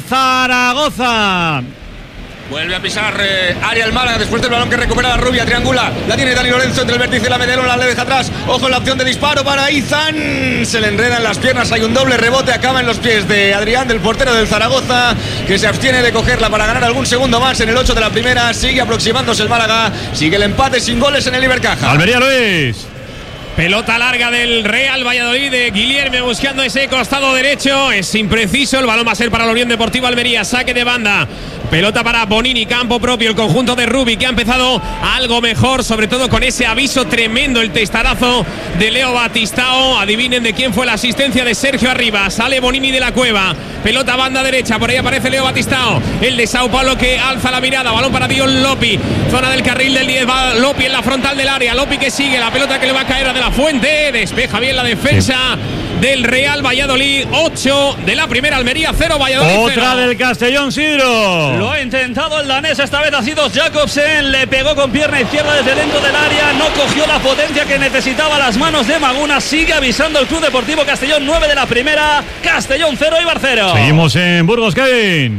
Zaragoza. Vuelve a pisar eh, área el Málaga después del balón que recupera la Rubia, triangula, la tiene Dani Lorenzo entre el vértice y la media luna, la deja atrás, ojo en la opción de disparo para Izan, se le enreda en las piernas, hay un doble rebote, acaba en los pies de Adrián, del portero del Zaragoza, que se abstiene de cogerla para ganar algún segundo más en el ocho de la primera. Sigue aproximándose el Málaga, sigue el empate sin goles en el Ibercaja. Almería, Luis. Pelota larga del Real Valladolid de Guillerme buscando ese costado derecho. Es impreciso. El balón va a ser para la Unión Deportiva Almería. Saque de banda. Pelota para Bonini, campo propio. El conjunto de Rubi que ha empezado algo mejor, sobre todo con ese aviso tremendo, el testarazo de Leo Batistao. Adivinen de quién fue la asistencia de Sergio Arribas. Sale Bonini de la cueva. Pelota banda derecha. Por ahí aparece Leo Batistao. El de Sao Paulo que alza la mirada. Balón para Dion Lopi. Zona del carril del diez. Va Lopi en la frontal del área. Lopi que sigue. La pelota que le va a caer a De La Fuente. Despeja bien la defensa sí. del Real Valladolid. ocho de la primera, Almería cero, Valladolid cero. Otra del Castellón, Sidro. Lo ha intentado el danés, esta vez ha sido Jacobsen. Le pegó con pierna izquierda desde dentro del área. No cogió la potencia que necesitaba las manos de Maguna. Sigue avisando el Club Deportivo Castellón. nueve de la primera, Castellón cero, Eibar cero. Seguimos en Burgos, Kevin.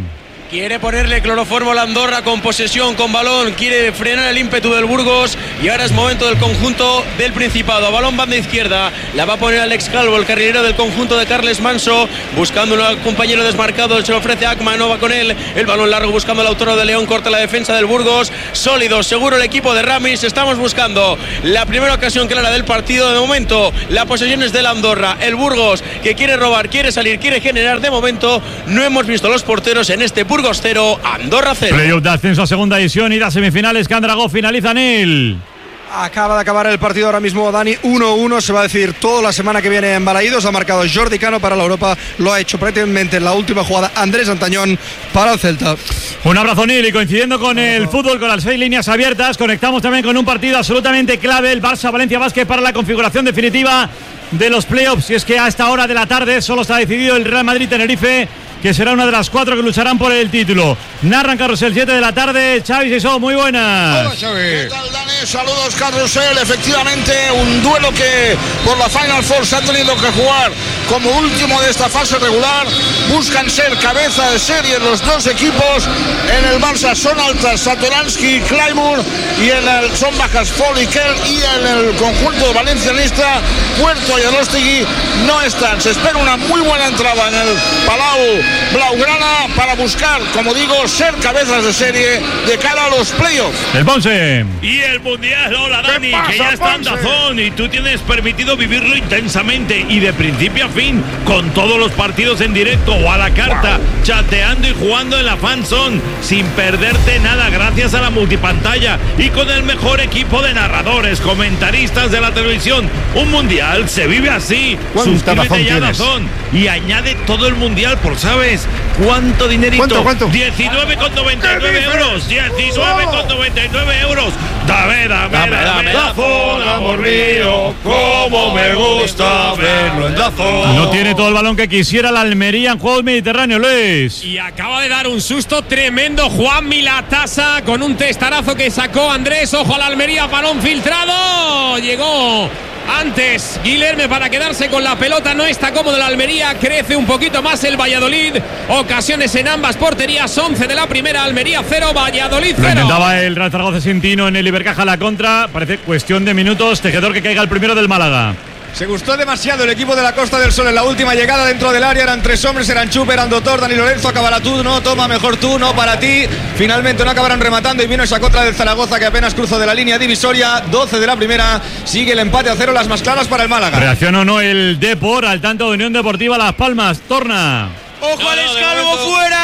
Quiere ponerle cloroformo a la Andorra con posesión, con balón. Quiere frenar el ímpetu del Burgos. Y ahora es momento del conjunto del Principado. A balón banda izquierda. La va a poner Alex Calvo, el carrilero del conjunto de Carles Manso. Buscando un compañero desmarcado. Se lo ofrece Akman. No va con él. El balón largo buscando el autor de León. Corta la defensa del Burgos. Sólido, seguro el equipo de Ramis. Estamos buscando la primera ocasión clara del partido. De momento, la posesión es de la Andorra. El Burgos que quiere robar, quiere salir, quiere generar. De momento, no hemos visto los porteros en este Burgos cero, Andorra cero. Playoff de ascenso a segunda división y las semifinales. Candragó finaliza Nil. Acaba de acabar el partido ahora mismo, Dani, uno uno, se va a decir toda la semana que viene en Balaídos. Ha marcado Jordi Cano para la Europa, lo ha hecho prácticamente en la última jugada Andrés Antañón para el Celta. Un abrazo, Nil, y coincidiendo con el fútbol, con las seis líneas abiertas, conectamos también con un partido absolutamente clave, el Barça-Valencia Basket, para la configuración definitiva de los playoffs. Y es que a esta hora de la tarde solo está decidido el Real Madrid-Tenerife, que será una de las cuatro que lucharán por el título. Narran Carrusel, siete de la tarde. Xavi Sisó, muy buenas. Hola, Xavi. ¿Qué tal, Dani? Saludos, Carrusel. Efectivamente, un duelo que por la Final Four se han tenido que jugar como último de esta fase regular. Buscan ser cabeza de serie los dos equipos. En el Barça son altas Satoransky y Claymore, y en el son bajas Fall y Kerr, y en el conjunto valencianista Puerto y Arostegui no están. Se espera una muy buena entrada en el Palau Blaugrana para buscar, como digo, ser cabezas de serie de cara a los playoffs. El Ponce. Y el Mundial, hola Dani, pasa, que ya está en Ponce? Dazón y tú tienes permitido vivirlo intensamente y de principio a fin, con todos los partidos en directo o a la carta, wow, chateando y jugando en la Fan Zone, sin perderte nada gracias a la multipantalla y con el mejor equipo de narradores, comentaristas de la televisión. Un Mundial se vive así. Suscríbete ya a Dazón y añade todo el Mundial por, ¿sabes cuánto dinerito? ¿Cuánto, cuánto? diecinueve con noventa y nueve euros. diecinueve con noventa y nueve euros. Dame, dame, dame, dame, Dazón, amor mío. Cómo me gusta verlo en Dazón. No tiene todo el balón que quisiera la Almería en juego mediterráneo, Luis. Y acaba de dar un susto tremendo Juan Milatasa con un testarazo que sacó Andrés. Ojo a la Almería, balón filtrado. Llegó antes Guilherme para quedarse con la pelota. No está cómodo la Almería. Crece un poquito más el Valladolid. Ocasiones en ambas porterías. once de la primera. Almería cero, Valladolid cero. Lo intentaba el Real Zaragoza sin Tino en el Ibercaja la contra. Parece cuestión de minutos. Tejedor que caiga el primero del Málaga. Se gustó demasiado el equipo de la Costa del Sol en la última llegada dentro del área. Eran tres hombres, eran Chup, eran Doctor, Dani Lorenzo. Acabará tú, no, toma mejor tú, no para ti. Finalmente no acabaron rematando y vino esa contra del Zaragoza que apenas cruzó de la línea divisoria. doce de la primera, sigue el empate a cero, las más claras para el Málaga. Reacciona o no el Depor al tanto de Unión Deportiva Las Palmas. Torna. Ojo no, al Escalvo, no, fuera.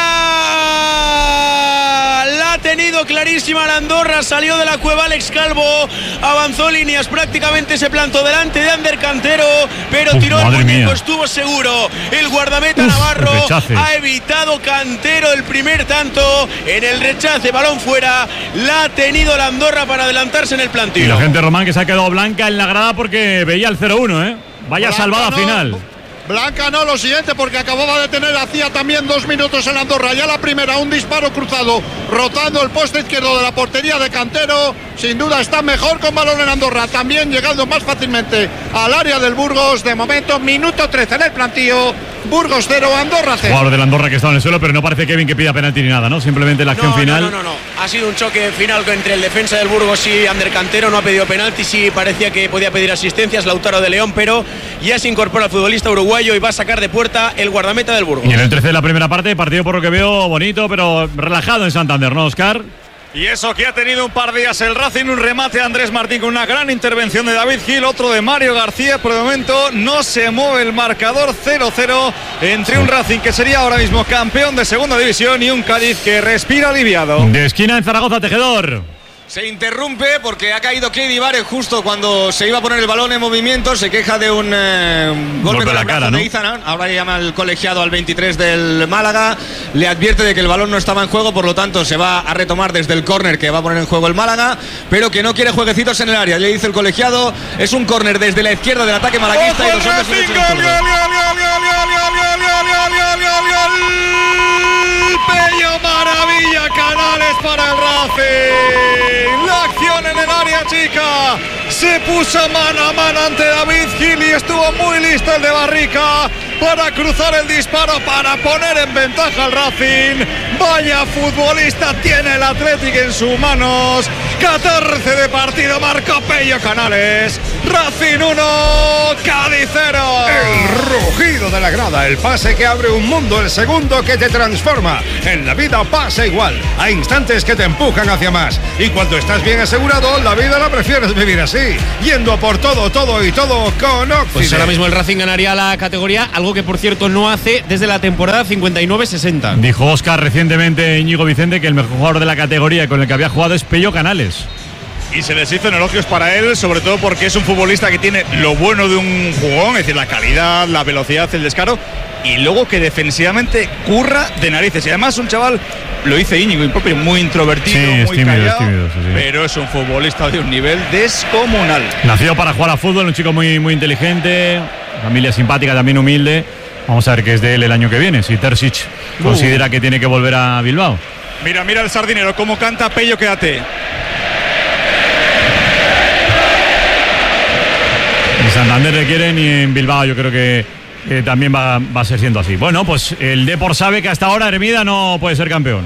La ha tenido clarísima la Andorra. Salió de la cueva Alex Calvo. Avanzó líneas, prácticamente se plantó delante de Ander Cantero, pero Uf, tiró el muñeco, mía. estuvo seguro. El guardameta Uf, Navarro rechace. ha evitado Cantero el primer tanto. En el rechace, balón fuera. La ha tenido la Andorra para adelantarse en el plantío. Y la gente Román que se ha quedado blanca en la grada porque veía el cero uno, ¿eh? Vaya Blanca salvada no. final. Blanca no, lo siguiente, porque acababa de tener hacía también dos minutos en Andorra. Ya la primera, un disparo cruzado, rotando el poste izquierdo de la portería de Cantero. Sin duda está mejor con balón en Andorra, también llegando más fácilmente al área del Burgos. De momento, minuto trece en el plantío. Burgos cero, Andorra cero. Jugador de la Andorra que estaba en el suelo, pero no parece Kevin que pida penalti ni nada, ¿no? Simplemente la acción no, final. No, no, no, no. Ha sido un choque final entre el defensa del Burgos y Ander Cantero. No ha pedido penalti, sí parecía que podía pedir asistencias Lautaro de León, pero ya se incorpora el futbolista uruguayo y va a sacar de puerta el guardameta del Burgos. Y en el trece de la primera parte, partido por lo que veo bonito, pero relajado en Santander, ¿no, Oscar? Y eso que ha tenido un par de días el Racing, un remate de Andrés Martín con una gran intervención de David Gil, otro de Mario García. Por el momento no se mueve el marcador, cero cero entre un Racing que sería ahora mismo campeón de segunda división y un Cádiz que respira aliviado. De esquina en Zaragoza, Tejedor. Se interrumpe porque ha caído Keidi Vares justo cuando se iba a poner el balón en movimiento. Se queja de un eh, golpe, golpe con la cara, ¿no? de Izan. Ahora llama el colegiado al veintitrés del Málaga. Le advierte de que el balón no estaba en juego, por lo tanto se va a retomar desde el córner que va a poner en juego el Málaga, pero que no quiere jueguecitos en el área. Le dice el colegiado, es un córner desde la izquierda del ataque malaguista. Y dos hombres en el Pello, maravilla, Canales para el Racing. La acción en el área chica. Se puso mano a mano ante David Gil y estuvo muy listo el de Barrica para cruzar el disparo, para poner en ventaja al Racing. Vaya futbolista tiene el Athletic en sus manos. catorce de partido, marcó Pello Canales. Racing uno, Cádiz cero. El rugido de la grada, el pase que abre un mundo, el segundo que te transforma. En la vida pasa igual. Hay instantes que te empujan hacia más. Y cuando estás bien asegurado, la vida la prefieres vivir así. Yendo por todo, todo y todo con Occident. Pues ahora mismo el Racing ganaría la categoría, algo que por cierto no hace desde la temporada cincuenta y nueve sesenta. Dijo Óscar recientemente, Íñigo Vicente, que el mejor jugador de la categoría con el que había jugado es Pello Canales. Y se les hizo en elogios para él, sobre todo porque es un futbolista que tiene lo bueno de un jugón, es decir, la calidad, la velocidad, el descaro, y luego que defensivamente curra de narices. Y además un chaval, lo dice Íñigo, impropio, muy introvertido, sí, muy es tímido, callado, es tímido, sí, sí. Pero es un futbolista de un nivel descomunal. Nacido para jugar a fútbol, un chico muy, muy inteligente, familia simpática, también humilde. Vamos a ver qué es de él el año que viene, si Terzic uh. considera que tiene que volver a Bilbao. Mira, mira el sardinero, cómo canta Pello, quédate. En Santander le quieren y en Bilbao yo creo que, que también va, va a ser siendo así. Bueno, pues el Depor sabe que hasta ahora Hermida no puede ser campeón.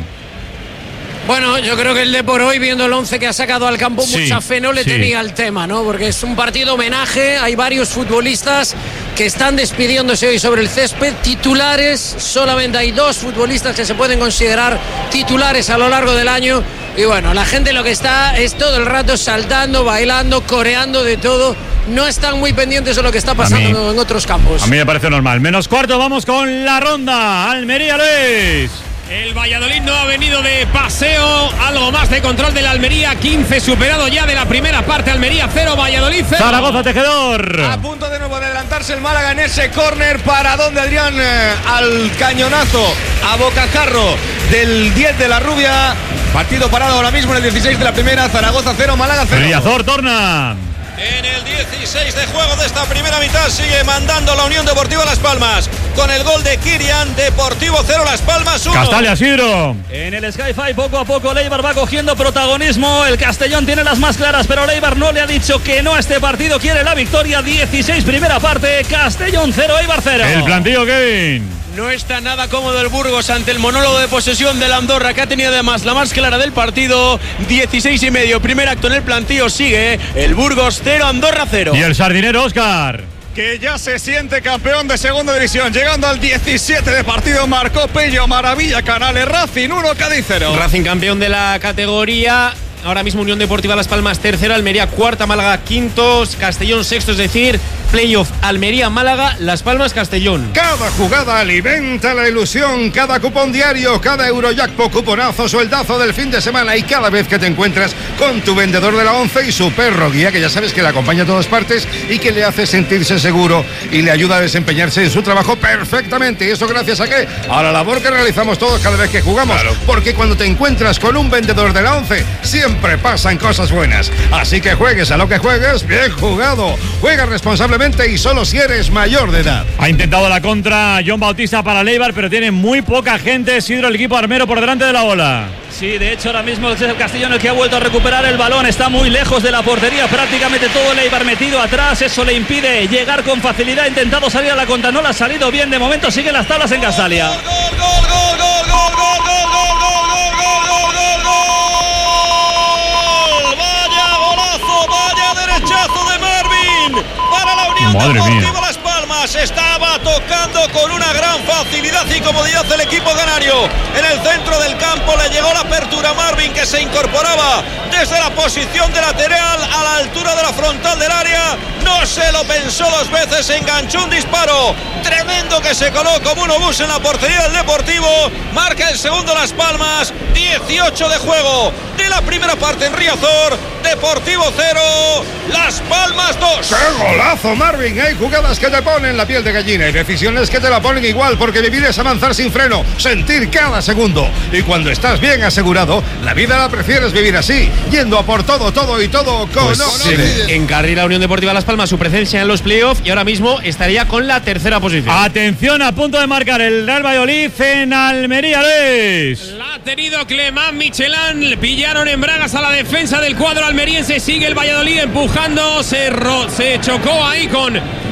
Bueno, yo creo que el Depor hoy, viendo el once que ha sacado al campo, sí, mucha fe no le sí. tenía al tema, ¿no? Porque es un partido homenaje, hay varios futbolistas que están despidiéndose hoy sobre el césped, titulares, solamente hay dos futbolistas que se pueden considerar titulares a lo largo del año. Y bueno, la gente lo que está es todo el rato saltando, bailando, coreando de todo. No están muy pendientes de lo que está pasando mí, en otros campos. A mí me parece normal. Menos cuarto, vamos con la ronda. Almería, Luis. El Valladolid no ha venido de paseo, algo más de control de la Almería, quince superado ya de la primera parte, Almería cero, Valladolid cero. Zaragoza, Tejedor. A punto de nuevo de adelantarse el Málaga en ese córner para donde Adrián eh, al cañonazo a bocajarro del diez de la Rubia. Partido parado ahora mismo en el dieciséis de la primera, Zaragoza cero, Málaga cero. Riazor torna. En el dieciséis de juego de esta primera mitad sigue mandando la Unión Deportiva Las Palmas con el gol de Kirian. Deportivo cero, Las Palmas uno. Castalia, Sidro. En el Sky-Fi poco a poco Leibar va cogiendo protagonismo. El Castellón tiene las más claras, pero Leibar no le ha dicho que no a este partido, quiere la victoria. dieciséis primera parte, Castellón cero, Eibar cero. El plantillo, Kevin. No está nada cómodo el Burgos ante el monólogo de posesión del Andorra, que ha tenido además la más clara del partido. dieciséis y medio, primer acto en el plantío, sigue el Burgos cero, Andorra cero. Y el sardinero, Óscar. Que ya se siente campeón de segunda división, llegando al diecisiete de partido, marcó Pello, maravilla Canales, Racing uno, Cádiz cero. Racing campeón de la categoría. Ahora mismo Unión Deportiva Las Palmas tercero, Almería cuarta, Málaga quinto, Castellón sexto, es decir, playoff Almería, Málaga, Las Palmas, Castellón. Cada jugada alimenta la ilusión, cada cupón diario, cada Eurojackpot, cuponazo, sueldazo del fin de semana y cada vez que te encuentras con tu vendedor de la once y su perro guía, que ya sabes que le acompaña a todas partes y que le hace sentirse seguro y le ayuda a desempeñarse en su trabajo perfectamente. ¿Y eso gracias a qué? A la labor que realizamos todos cada vez que jugamos. Claro. Porque cuando te encuentras con un vendedor de la once, siempre pasan cosas buenas. Así que juegues a lo que juegues, bien jugado. Juega responsablemente y solo si eres mayor de edad. Ha intentado la contra John Bautista para Leibar, pero tiene muy poca gente. Sidro, el equipo armero por delante de la bola. Sí, de hecho ahora mismo es el Castellón el que ha vuelto a recuperar el balón. Está muy lejos de la portería, prácticamente todo el Eibar metido atrás. Eso le impide llegar con facilidad. Ha intentado salir a la contra, no le ha salido bien. De momento siguen las tablas en Castalia. Gol, gol, gol, gol, gol, gol, gol, gol, gol, gol, gol, gol. Vaya golazo, vaya derechazo de Marvin para la Unión Madre Deportiva mía. Las Palmas. Estaba tocando con una gran facilidad y comodidad el equipo canario. En el centro del campo le llegó la apertura a Marvin, que se incorporaba desde la posición de lateral a la altura de la frontal del área. No se lo pensó dos veces, enganchó un disparo tremendo que se coló como un obús en la portería del Deportivo. Marca el segundo Las Palmas, dieciocho de juego de la primera parte en Riazor. Deportivo cero, Las Palmas dos. ¡Qué golazo, Marvin! Hay jugadas que te ponen la piel de gallina y decisiones que te la ponen igual, porque vivir es avanzar sin freno, sentir cada segundo. Y cuando estás bien asegurado, la vida la prefieres vivir así, yendo a por todo, todo y todo con pues Occident. Encarrila Unión Deportiva Las Palmas su presencia en los playoffs y ahora mismo estaría con la tercera posición. Atención, a punto de marcar el Real Valladolid en Almería, Luis. La ha tenido Clemán Michelán, le pillaron en bragas a la defensa del cuadro almeriense, sigue el Valladolid empujando, se, ro- se chocó ahí con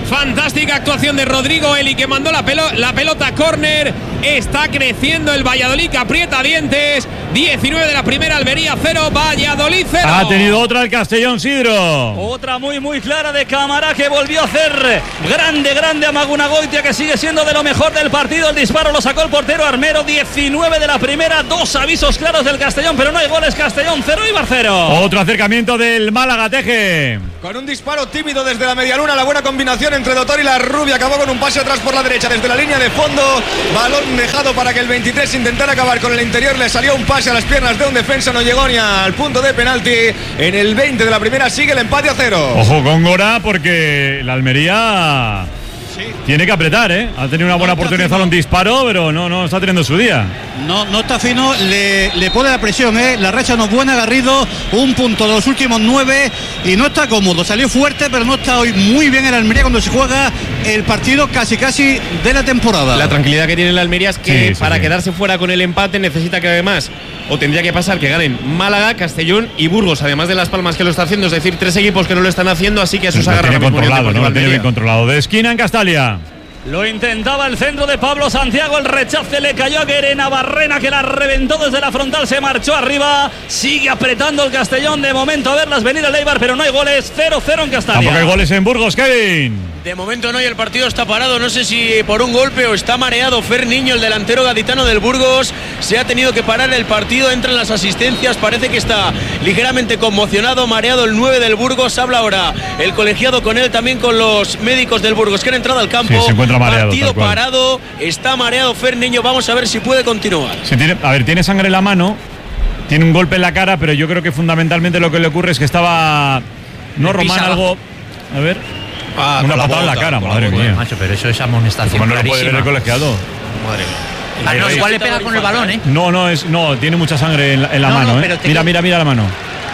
Fantástica actuación de Rodrigo Eli, que mandó la, pelo, la pelota córner. Está creciendo el Valladolid, que aprieta dientes. diecinueve de la primera, Almería cero, Valladolid cero. Ha tenido otra el Castellón, Sidro. Otra muy muy clara de Camará, que volvió a hacer grande, grande a Magunagoitia, que sigue siendo de lo mejor del partido. El disparo lo sacó el portero Armero. diecinueve de la primera, dos avisos claros del Castellón, pero no hay goles. Castellón cero, Eibar cero. Otro acercamiento del Málaga, Teje. Con un disparo tímido desde la medialuna, la buena combinación entre Dotor y la Rubia acabó con un pase atrás por la derecha desde la línea de fondo. Balón dejado para que el veintitrés intentara acabar con el interior. Le salió un pase a las piernas de un defensa, no llegó ni al punto de penalti. En el veinte de la primera sigue el empate a cero. Ojo con Gora, porque la Almería sí. tiene que apretar, ¿eh? Ha tenido una buena no oportunidad de hacer un disparo, pero no, no está teniendo su día. No, no está fino, le, le pone la presión, ¿eh? La racha no es buena, Garrido, un punto de los últimos nueve y no está cómodo. Salió fuerte, pero no está hoy muy bien en la Almería cuando se juega el partido casi casi de la temporada. La tranquilidad que tiene la Almería es que Sí, sí, para sí. quedarse fuera con el empate necesita que además, o tendría que pasar que ganen Málaga, Castellón y Burgos, además de Las Palmas que lo está haciendo, es decir, tres equipos que no lo están haciendo, así que a sus Lo agarra tiene ahora mismo Unión controlado, ¿no? Deportiva Lo tiene bien Almería. controlado. De esquina en Castalia. Lo intentaba el centro de Pablo Santiago, el rechace le cayó a Guerena Barrena, que la reventó desde la frontal, se marchó arriba, sigue apretando el Castellón, de momento a verlas venir el Eibar, pero no hay goles, cero cero en Castalia. Tampoco hay goles en Burgos, Kevin. De momento no, y el partido está parado. No sé si por un golpe o está mareado Fer Niño, el delantero gaditano del Burgos. Se ha tenido que parar el partido. Entran las asistencias. Parece que está ligeramente conmocionado, mareado el nueve del Burgos. Habla ahora el colegiado con él, también con los médicos del Burgos que han entrado al campo. Sí, se encuentra mareado, Partido tal cual. parado. Está mareado Fer Niño. Vamos a ver si puede continuar. Sí, tiene, a ver, tiene sangre en la mano, tiene un golpe en la cara, pero yo creo que fundamentalmente lo que le ocurre es que estaba. No, Le Román, pisa algo. A ver. Ah, una con la patada en la bota, cara, con la madre bota. mía. Macho, pero eso es amonestación ¿Cómo no lo puede ver el clarísima. colegiado? Madre mía. Ah, no, igual le pega con el balón, ¿eh? No, no, es, no, tiene mucha sangre en la, en la No, no, mano, pero ¿eh? te- Mira, mira, mira la mano.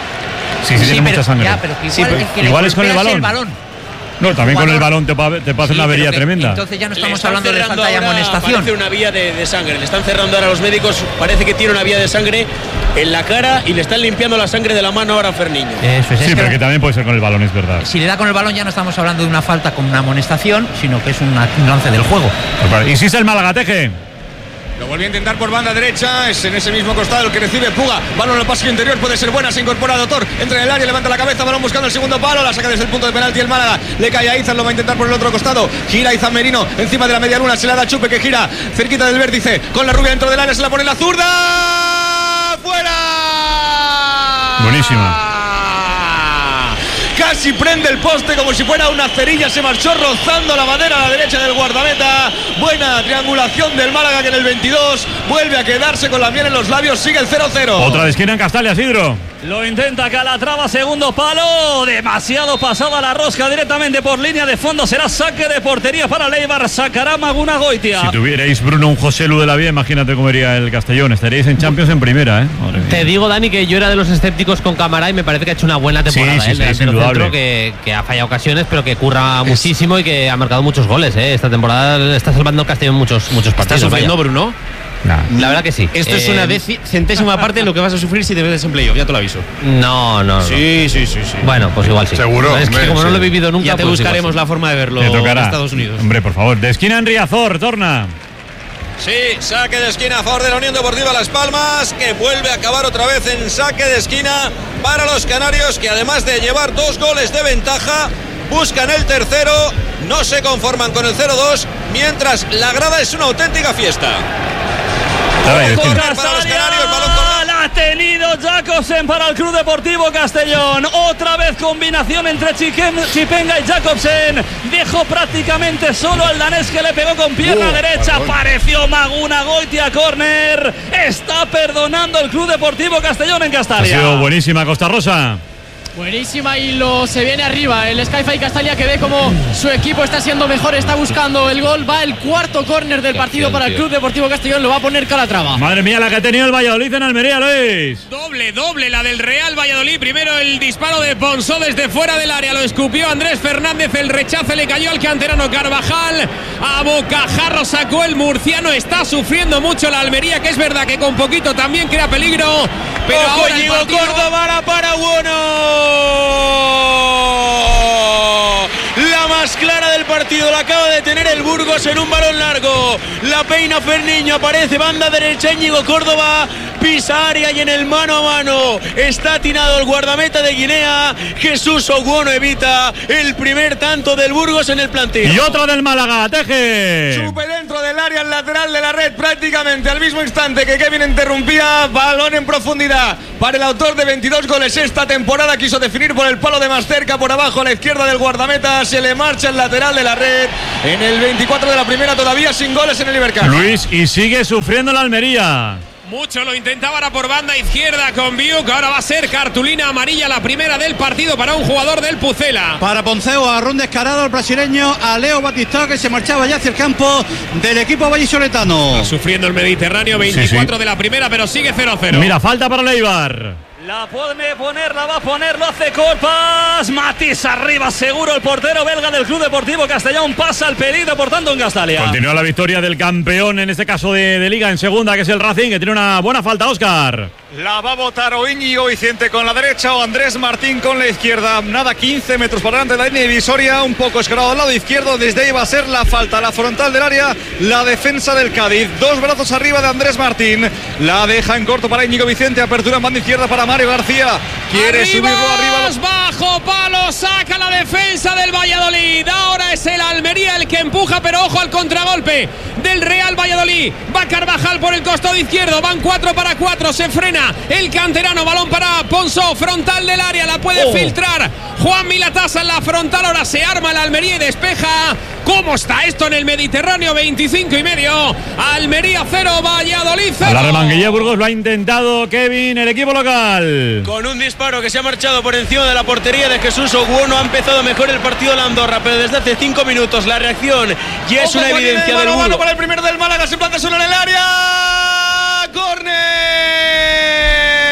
Sí, sí, Sí, tiene pero- mucha sangre. ya, pero que Sí, igual pero- el que le igual es con el golpea es balón. el balón. No, también con el Jugador- balón te, pa- te pasa Sí, una avería pero que tremenda. Entonces ya no Le estamos están hablando de cerrando falta de ahora, amonestación. Parece una vía de, de sangre. Le están cerrando ahora a los médicos. Parece que tiene una vía de sangre en la cara y le están limpiando la sangre de la mano ahora a Fer Niño. Eso es, Sí, es pero que que también puede ser con el balón, es verdad. si le da con el balón ya no estamos hablando de una falta con una amonestación, sino que es una- un lance del juego. Insiste el Málaga, Teje. Lo volvió a intentar por banda derecha, es en ese mismo costado el que recibe Puga. Balón al pasillo interior, puede ser buena, se incorpora Dotor, entra en el área, levanta la cabeza, balón buscando el segundo palo, la saca desde el punto de penalti el Málaga, le cae a Izan, lo va a intentar por el otro costado, gira Izan Merino, encima de la media luna, se la da Chupe que gira cerquita del vértice, con la rubia dentro del área, se la pone la zurda, ¡fuera! Buenísima. Casi prende el poste como si fuera una cerilla, se marchó rozando la madera a la derecha del guardameta. Buena triangulación del Málaga que en el veintidós vuelve a quedarse con la miel en los labios, sigue el cero cero. Otra de esquina en Castalia, Sidro. Lo intenta Calatrava, segundo palo, demasiado pasada la rosca directamente por línea de fondo, será saque de portería para Leibar, sacará Magunagoitia. Si tuvierais, Bruno, un José Lu de la vida, imagínate cómo iría el Castellón. Estaríais en Champions en primera, ¿eh? Madre mía. Te digo, Dani, que yo era de los escépticos con Camará y me parece que ha hecho una buena temporada. Sí, sí, ¿eh? El sí, es delantero indudable. centro que, que ha fallado ocasiones, pero que curra muchísimo y que ha marcado muchos goles. ¿eh? Esta temporada está salvando el Castellón muchos, muchos ¿Estás partidos. sufriendo, vaya. Bruno? La verdad que sí. Esto es Eh, una deci- centésima parte de lo que vas a sufrir si te metes en playoff, ya te lo aviso. No, no, no. Sí, sí, sí, sí. Bueno, pues igual sí. Seguro, Es que hombre, como no sí. lo he vivido nunca, Ya te pues buscaremos igual la forma de verlo Te en tocará. Estados Unidos. Hombre, por favor. De esquina en Riazor, torna. Sí, saque de esquina a favor de la Unión Deportiva Las Palmas, que vuelve a acabar otra vez en saque de esquina para los canarios, que además de llevar dos goles de ventaja, buscan el tercero, no se conforman con el cero dos, mientras la grada es una auténtica fiesta. Ahora, de esquina. Corner para los canarios, balón con La ha tenido Jacobsen para el Club Deportivo Castellón. Otra vez combinación entre Chiquen- Chipenga y Jacobsen. Dejó prácticamente solo al danés que le pegó con pierna Uh, derecha. balón. Pareció Magunagoitia, córner. Está perdonando el Club Deportivo Castellón en Ha Castalia. sido buenísima Costa Rosa. Buenísima y lo se viene arriba. El Skyfy Castalia que ve como su equipo está siendo mejor, está buscando el gol. Va el cuarto córner del partido acción, para el tío. Club Deportivo Castellón. Lo va a poner Calatrava. Madre mía, la que ha tenido el Valladolid en Almería, Luis. Doble, doble la del Real Valladolid. Primero el disparo de Ponsó desde fuera del área. Lo escupió Andrés Fernández. El rechace le cayó al canterano Carvajal. A bocajarro sacó el murciano. Está sufriendo mucho la Almería, que es verdad que con poquito también crea peligro. Pero Ojo, ahora el llegó partido- Córdoba para Bueno. La más más clara del partido la acaba de tener el Burgos en un balón largo. La peina Ferniño, aparece banda derecha, Íñigo Córdoba pisa área y en el mano a mano está atinado el guardameta de Guinea. Jesús Oguono evita el primer tanto del Burgos en el plantel. Y otro del Málaga, Teje. Chupe dentro del área lateral de la red prácticamente al mismo instante que Kevin interrumpía. Balón en profundidad para el autor de veintidós goles esta temporada. Quiso definir por el palo de más cerca, por abajo a la izquierda del guardameta. Se le marcha el lateral de la red en el veinticuatro de la primera, todavía sin goles en el Ibercaja. Luis, y sigue sufriendo la Almería. Mucho lo intentaba ahora por banda izquierda con Biuk. Ahora va a ser cartulina amarilla, la primera del partido para un jugador del Pucela. Para Ponceo, agarrón descarado al brasileño, a Leo Batistao, que se marchaba ya hacia el campo del equipo vallisoletano. Está sufriendo el Mediterráneo, veinticuatro sí, sí. de la primera, pero sigue cero cero. Mira, falta para Leibar. La puede poner, la va a poner, lo hace Corpas. Matis arriba, seguro el portero belga del Club Deportivo Castellón. Pasa el pedido, por tanto, en Castalia. Continúa la victoria del campeón, en este caso de, de Liga en segunda, que es el Racing, que tiene una buena falta, Óscar. La va a botar o Íñigo Vicente con la derecha o Andrés Martín con la izquierda. Nada, quince metros por delante de la línea divisoria, un poco escorado al lado izquierdo. Desde ahí va a ser la falta, la frontal del área, la defensa del Cádiz. Dos brazos arriba de Andrés Martín. La deja en corto para Íñigo Vicente. Apertura en banda izquierda para Mario García. Quiere arriba, subirlo arriba. Bajo palo, saca la defensa del Valladolid. Ahora es el Almería el que empuja, pero ojo al contragolpe del Real Valladolid. Va Carvajal por el costado izquierdo. Van cuatro para cuatro. Se frena el canterano. Balón para Ponzó. Frontal del área. La puede oh. filtrar Juan Milatasa en la frontal. Ahora se arma el Almería y despeja. ¿Cómo está esto en el Mediterráneo? veinticinco y medio. Almería cero, Valladolid cero. La remanguilla Burgos lo ha intentado Kevin, el equipo local. Con un disparo que se ha marchado por encima de la portería de Jesús Oguono. Ha empezado mejor el partido la Andorra, pero desde hace cinco minutos la reacción y es Ojo, una evidencia del Burgos. Para el primero del Málaga, se planta solo en el área. ¡Córner!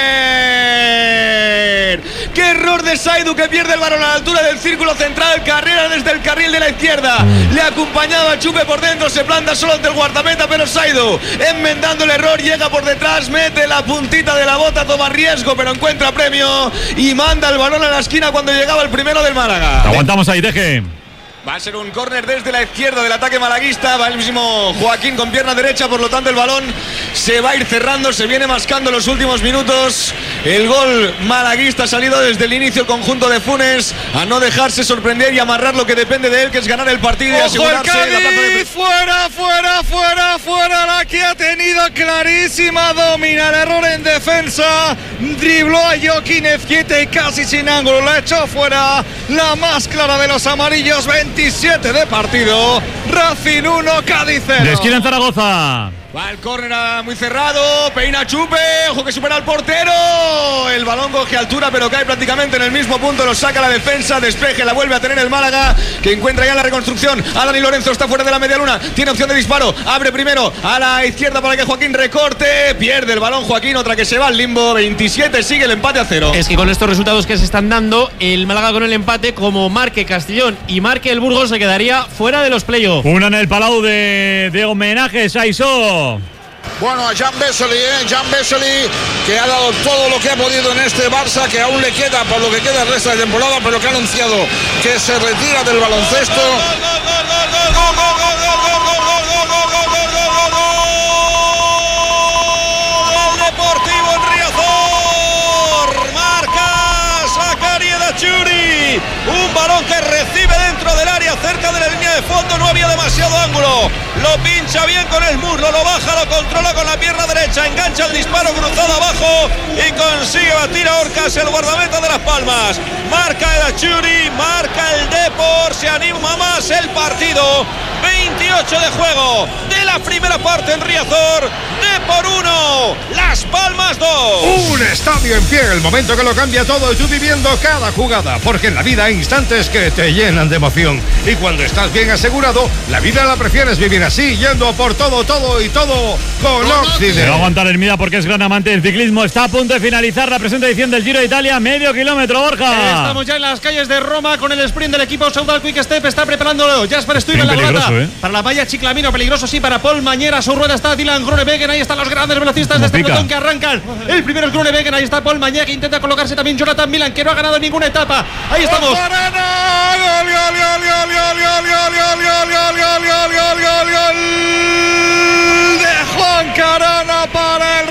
¡Qué error de Saidu, que pierde el balón a la altura del círculo central! Carrera desde el carril de la izquierda. Le ha acompañado a Chupe por dentro. Se planta solo ante el guardameta, pero Saidu, enmendando el error, llega por detrás, mete la puntita de la bota, toma riesgo, pero encuentra premio y manda el balón a la esquina cuando llegaba el primero del Málaga. Aguantamos ahí, Teje. Va a ser un córner desde la izquierda del ataque malaguista. Va el mismo Joaquín con pierna derecha, por lo tanto el balón se va a ir cerrando, se viene mascando los últimos minutos. El gol malaguista ha salido desde el inicio, el conjunto de Funes, a no dejarse sorprender y amarrar lo que depende de él, que es ganar el partido y asegurarse el la plaza de... Fuera, fuera, fuera, fuera. La que ha tenido clarísima, domina el error en defensa. Dribló a Joaquín Ezquieta y casi sin ángulo la echó fuera. La más clara de los amarillos. veintisiete de partido. Racing uno, Cádiz cero. De esquina en Zaragoza. Va el córner muy cerrado, peina Chupe, ojo que supera al portero. El balón coge altura, pero cae prácticamente en el mismo punto. Lo saca la defensa, despeje, la vuelve a tener el Málaga, que encuentra ya la reconstrucción. Alan y Lorenzo está fuera de la media luna, tiene opción de disparo, abre primero a la izquierda para que Joaquín recorte. Pierde el balón Joaquín, otra que se va al limbo. veintisiete, sigue el empate a cero. Es que con estos resultados que se están dando, el Málaga con el empate, como marque Castellón y marque el Burgos, se quedaría fuera de los playoffs. Una en el Palau de, de homenajes a Isó. Bueno, a Jan Vesely, ¿eh? Jan Vesely, que ha dado todo lo que ha podido en este Barça, que aún le queda por lo que queda el resto de temporada, pero que ha anunciado que se retira del baloncesto. Deportivo en Riazor, marca Sakari Edachuri, un balón que recibe dentro del área, cerca de la línea de fondo, no había demasiado ángulo, lo pincha bien con el muslo, lo baja, lo controla con la pierna derecha, engancha el disparo cruzado abajo y consigue batir a Orcas, el guardameta de Las Palmas. Marca Edachuri, marca el Depor, se anima más el partido. veintiocho de juego de la primera parte en Riazor. Depor uno, Las Palmas dos. Un estadio en pie, el momento que lo cambia todo y tú viviendo cada jugada, porque en la vida hay instantes que te llenan de emoción y cuando estás bien asegurado, la vida la prefieres vivir así, yendo por todo, todo y todo con Occident. Se va a aguantar Hermida porque es gran amante del ciclismo. Está a punto de finalizar la presente edición del Giro de Italia, medio kilómetro, Borja. Estamos ya en las calles de Roma con el sprint del equipo Saudal Quick Step. Está preparándolo Jasper Stuyven en la volata. eso, ¿eh? Para la valla Chiclamino, peligroso sí para Paul Mañera. A su rueda está Dylan Groenewegen. Ahí están los grandes velocistas de este pelotón que arrancan. El primero es Groenewegen. Ahí está Paul Mañera que intenta colocarse también Jonathan Milan, que no ha ganado ninguna etapa. Ahí estamos. Juan Carana para el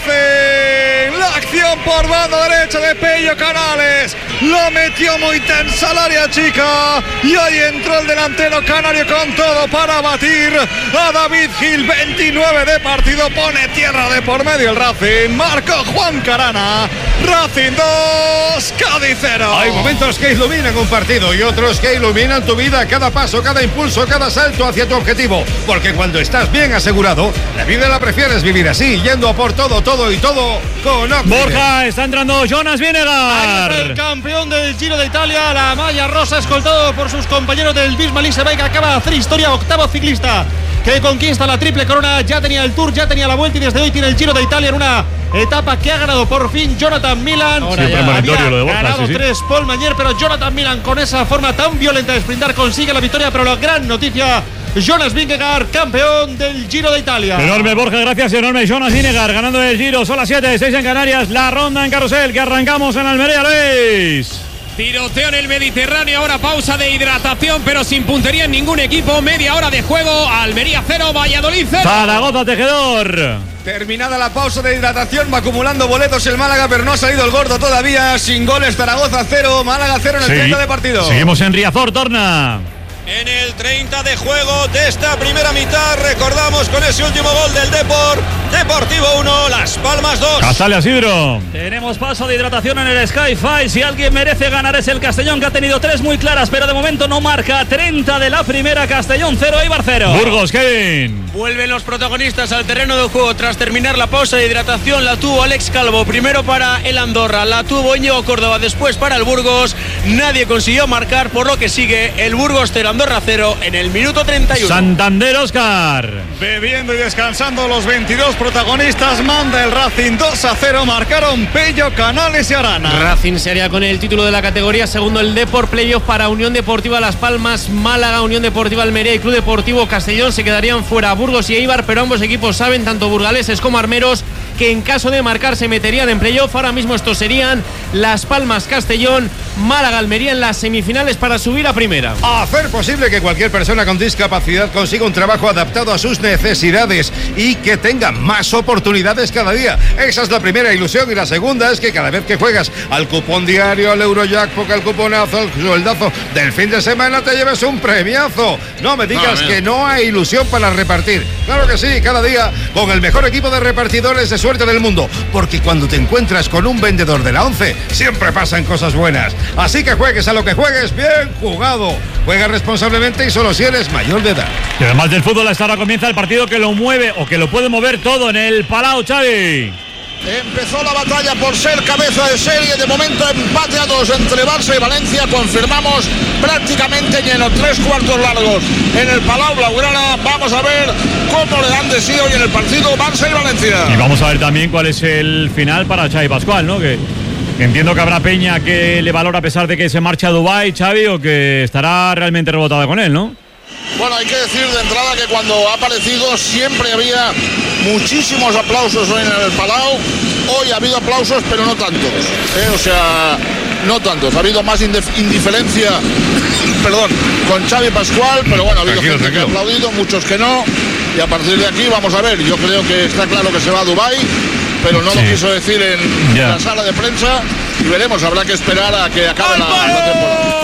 Racing. La acción por banda derecha de Pello Canales. Lo metió muy tensa al área chica. Y ahí entró el delantero canario con todo para batir a David Gil. veintinueve de partido. Pone tierra de por medio el Racing. Marcó Juan Carana. Racing dos, Cádiz cero. Hay momentos que iluminan un partido y otros que iluminan tu vida. Cada paso, cada impulso, cada salto hacia tu objetivo. Porque cuando estás bien asegurado, la vida la prefieres vivir así, yendo a por todo, todo y todo con Octide. Borja, está entrando Jonas Vinegar. El campeón del Giro de Italia, la malla rosa, escoltado por sus compañeros del Bismarck Lease Bike, acaba de hacer historia, octavo ciclista que conquista la triple corona. Ya tenía el Tour, ya tenía la Vuelta y desde hoy tiene el Giro de Italia en una etapa que ha ganado por fin Jonathan Milan. Ahora ya había lo de Borja, ganado sí, sí. tres Paul Mañer, pero Jonathan Milan con esa forma tan violenta de sprintar consigue la victoria. Pero la gran noticia, Jonas Vingegaard, campeón del Giro de Italia. Enorme Borja, gracias, enorme Jonas Vingegaard ganando el Giro. Son las siete, seis en Canarias, la ronda en carrusel que arrancamos en Almería, Luis. Tiroteo en el Mediterráneo, ahora pausa de hidratación, pero sin puntería en ningún equipo. Media hora de juego, Almería cero, Valladolid cero. Zaragoza, Tejedor. Terminada la pausa de hidratación, va acumulando boletos el Málaga, pero no ha salido el gordo todavía. Sin goles, Zaragoza cero, Málaga cero en el Sí. treinta de partido. Seguimos en Riazor, Torna. En el treinta de juego de esta primera mitad, recordamos con ese último gol del Depor, Deportivo uno, Las Palmas dos. Castalia, Sidro. Tenemos paso de hidratación en el Sky Five. Si alguien merece ganar es el Castellón, que ha tenido tres muy claras, pero de momento no marca. treinta de la primera, Castellón cero, Eibar cero. Burgos, Kevin. Vuelven los protagonistas al terreno de juego tras terminar la pausa de hidratación. La tuvo Alex Calvo, primero para el Andorra, la tuvo Íñigo Córdoba, después para el Burgos. Nadie consiguió marcar, por lo que sigue el Burgos cero, Andorra cero en el minuto treinta y uno. Santander, Oscar. Bebiendo y descansando los veintidós protagonistas, manda el Racing dos a cero, marcaron Pello, Canales y Arana. Racing se haría con el título de la categoría, segundo el Depor, playoff para Unión Deportiva Las Palmas, Málaga, Unión Deportiva Almería y Club Deportivo Castellón. Se quedarían fuera Burgos y Eibar, pero ambos equipos saben, tanto burgaleses como armeros, que en caso de marcar se meterían en playoff. Ahora mismo estos serían Las Palmas, Castellón, Málaga, Almería en las semifinales para subir a primera. A hacer posible que cualquier persona con discapacidad consiga un trabajo adaptado a sus necesidades y que tenga más oportunidades cada día. Esa es la primera ilusión, y la segunda es que cada vez que juegas al cupón diario, al Eurojackpot, al cuponazo, al sueldazo del fin de semana, te lleves un premiazo. No me digas No, que no hay ilusión para repartir. Claro que sí, cada día con el mejor equipo de repartidores de suerte del mundo, porque cuando te encuentras con un vendedor de la once, siempre pasan cosas buenas. Así que juegues a lo que juegues, bien jugado. Juega responsablemente y solo si eres mayor de edad. Y además del fútbol, hasta ahora comienza el partido que lo mueve o que lo puede mover todo en el Palau, Xavi. Empezó la batalla por ser cabeza de serie. De momento empate a dos entre Barça y Valencia. Confirmamos prácticamente lleno, tres cuartos largos en el Palau Blaugrana. Vamos a ver cómo le dan de sí hoy en el partido Barça y Valencia. Y vamos a ver también cuál es el final para Xavi Pascual, ¿no? Que, que entiendo que habrá peña que le valora a pesar de que se marcha a Dubái, Xavi, o que estará realmente rebotada con él, ¿no? Bueno, hay que decir de entrada que cuando ha aparecido siempre había muchísimos aplausos hoy en el Palau. Hoy ha habido aplausos, pero no tantos, ¿eh? O sea, no tantos. Ha habido más indif- indiferencia, perdón, con Xavi Pascual, pero bueno, ha habido Tranquilo, gente que ha tranquilo. aplaudido, muchos que no. Y a partir de aquí vamos a ver. Yo creo que está claro que se va a Dubái, pero no Sí. lo quiso decir en Ya. la sala de prensa. Y veremos, habrá que esperar a que acabe la, la temporada.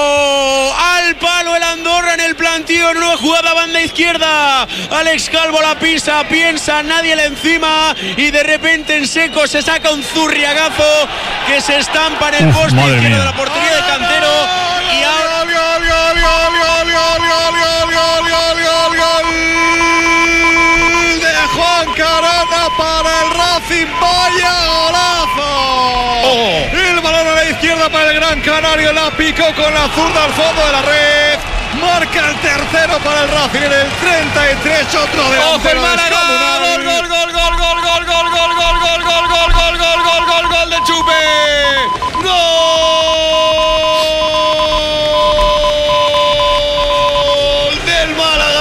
Al palo el Andorra en el plantío, en una jugada banda izquierda. Alex Calvo la pisa, piensa, nadie le encima y de repente en seco se saca un zurriagazo que se estampa en el Uf, poste madre izquierdo mía. de la portería de Cantero. Y ahora De Juan Carana para el Racing, vaya golazo. El balón a la izquierda para el Gran Canario, la picó con la zurda al fondo de la red. Marca el tercero para el Racing en el treinta y tres, otro ¡ojo el delantero Málaga! descomunal. Gol, gol, gol, gol, gol, gol, gol, gol, gol, gol, gol, gol, gol, gol, gol, gol, gol de Chupe. Gol del Málaga.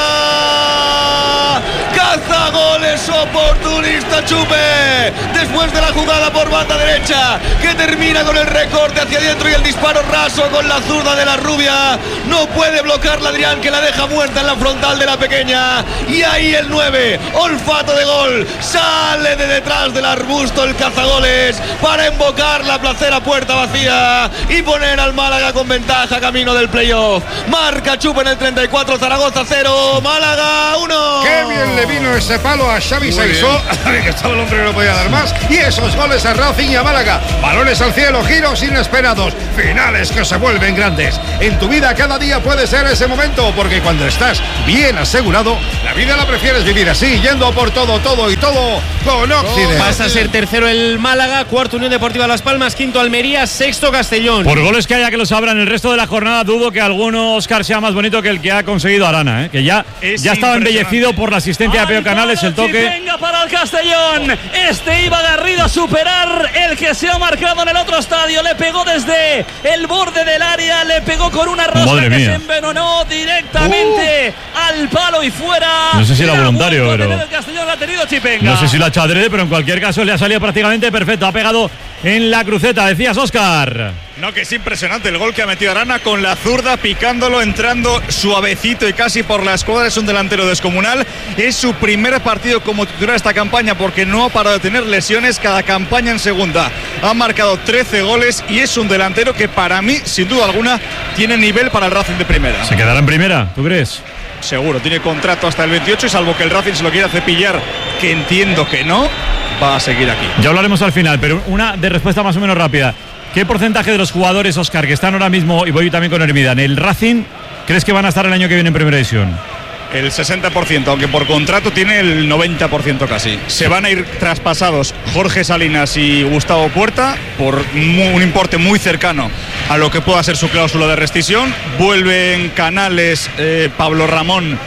goles, oportunista Chupe. Después de la jugada por banda derecha, que termina con el recorte hacia adentro y el disparo raso con la zurda de la rubia. No puede bloquearla Adrián, que la deja muerta en la frontal de la pequeña. Y ahí el nueve, olfato de gol, sale de detrás del arbusto el cazagoles para invocar la placera puerta vacía y poner al Málaga con ventaja camino del playoff. Marca Chupe en el treinta y cuatro, Zaragoza cero, Málaga uno. Qué bien le vino ese palo a Xavi Saizó, que estaba el hombre que no podía dar más. Y esos goles a Racing y a Málaga. Balones al cielo, giros inesperados, finales que se vuelven grandes. En tu vida cada día puede ser ese momento, porque cuando estás bien asegurado, la vida la prefieres vivir así, yendo por todo, todo y todo con Occident. Pasa a ser tercero el Málaga, cuarto Unión Deportiva Las Palmas, quinto Almería, sexto Castellón. Por goles que haya que lo sabrán el resto de la jornada, dudo que alguno Óscar sea más bonito que el que ha conseguido Arana, ¿eh? Que ya, ya estaba embellecido por la asistencia de Peo Canales, el toque. Venga para el Castellón. Este iba Garrido a superar el que se ha marcado en el otro estadio. Le pegó desde el borde del área, le pegó con una rosca Madre que mía. se envenenó directamente uh. al palo y fuera. No sé si era voluntario, pero el Castellón ha tenido Chipenga. no sé si lo ha hecho adrede, pero en cualquier caso le ha salido prácticamente perfecto. Ha pegado en la cruceta, decías, Óscar. No, que es impresionante el gol que ha metido Arana con la zurda, picándolo, entrando suavecito y casi por la escuadra. Es un delantero descomunal. Es su primer partido como titular esta campaña, porque no ha parado de tener lesiones cada campaña en segunda. Ha marcado trece goles y es un delantero que para mí, sin duda alguna, tiene nivel para el Racing de primera. ¿Se quedará en primera, tú crees? Seguro, tiene contrato hasta el veintiocho y salvo que el Racing se lo quiera cepillar, que entiendo que no, va a seguir aquí. Ya hablaremos al final, pero una de respuesta más o menos rápida. ¿Qué porcentaje de los jugadores, Óscar, que están ahora mismo, y voy también con Hermida, en el Racing, crees que van a estar el año que viene en primera división? El sesenta por ciento, aunque por contrato tiene el noventa por ciento casi. Se van a ir traspasados Jorge Salinas y Gustavo Puerta por un importe muy cercano a lo que pueda ser su cláusula de rescisión. Vuelven Canales, eh, Pablo Ramón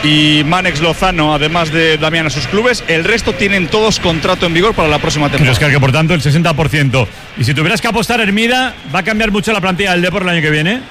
y Mánex Lozano, además de Damián, a sus clubes. El resto tienen todos contrato en vigor para la próxima temporada. Oscar, que por tanto el sesenta por ciento. Y si tuvieras que apostar, Hermida, ¿va a cambiar mucho la plantilla del Depor el año que viene?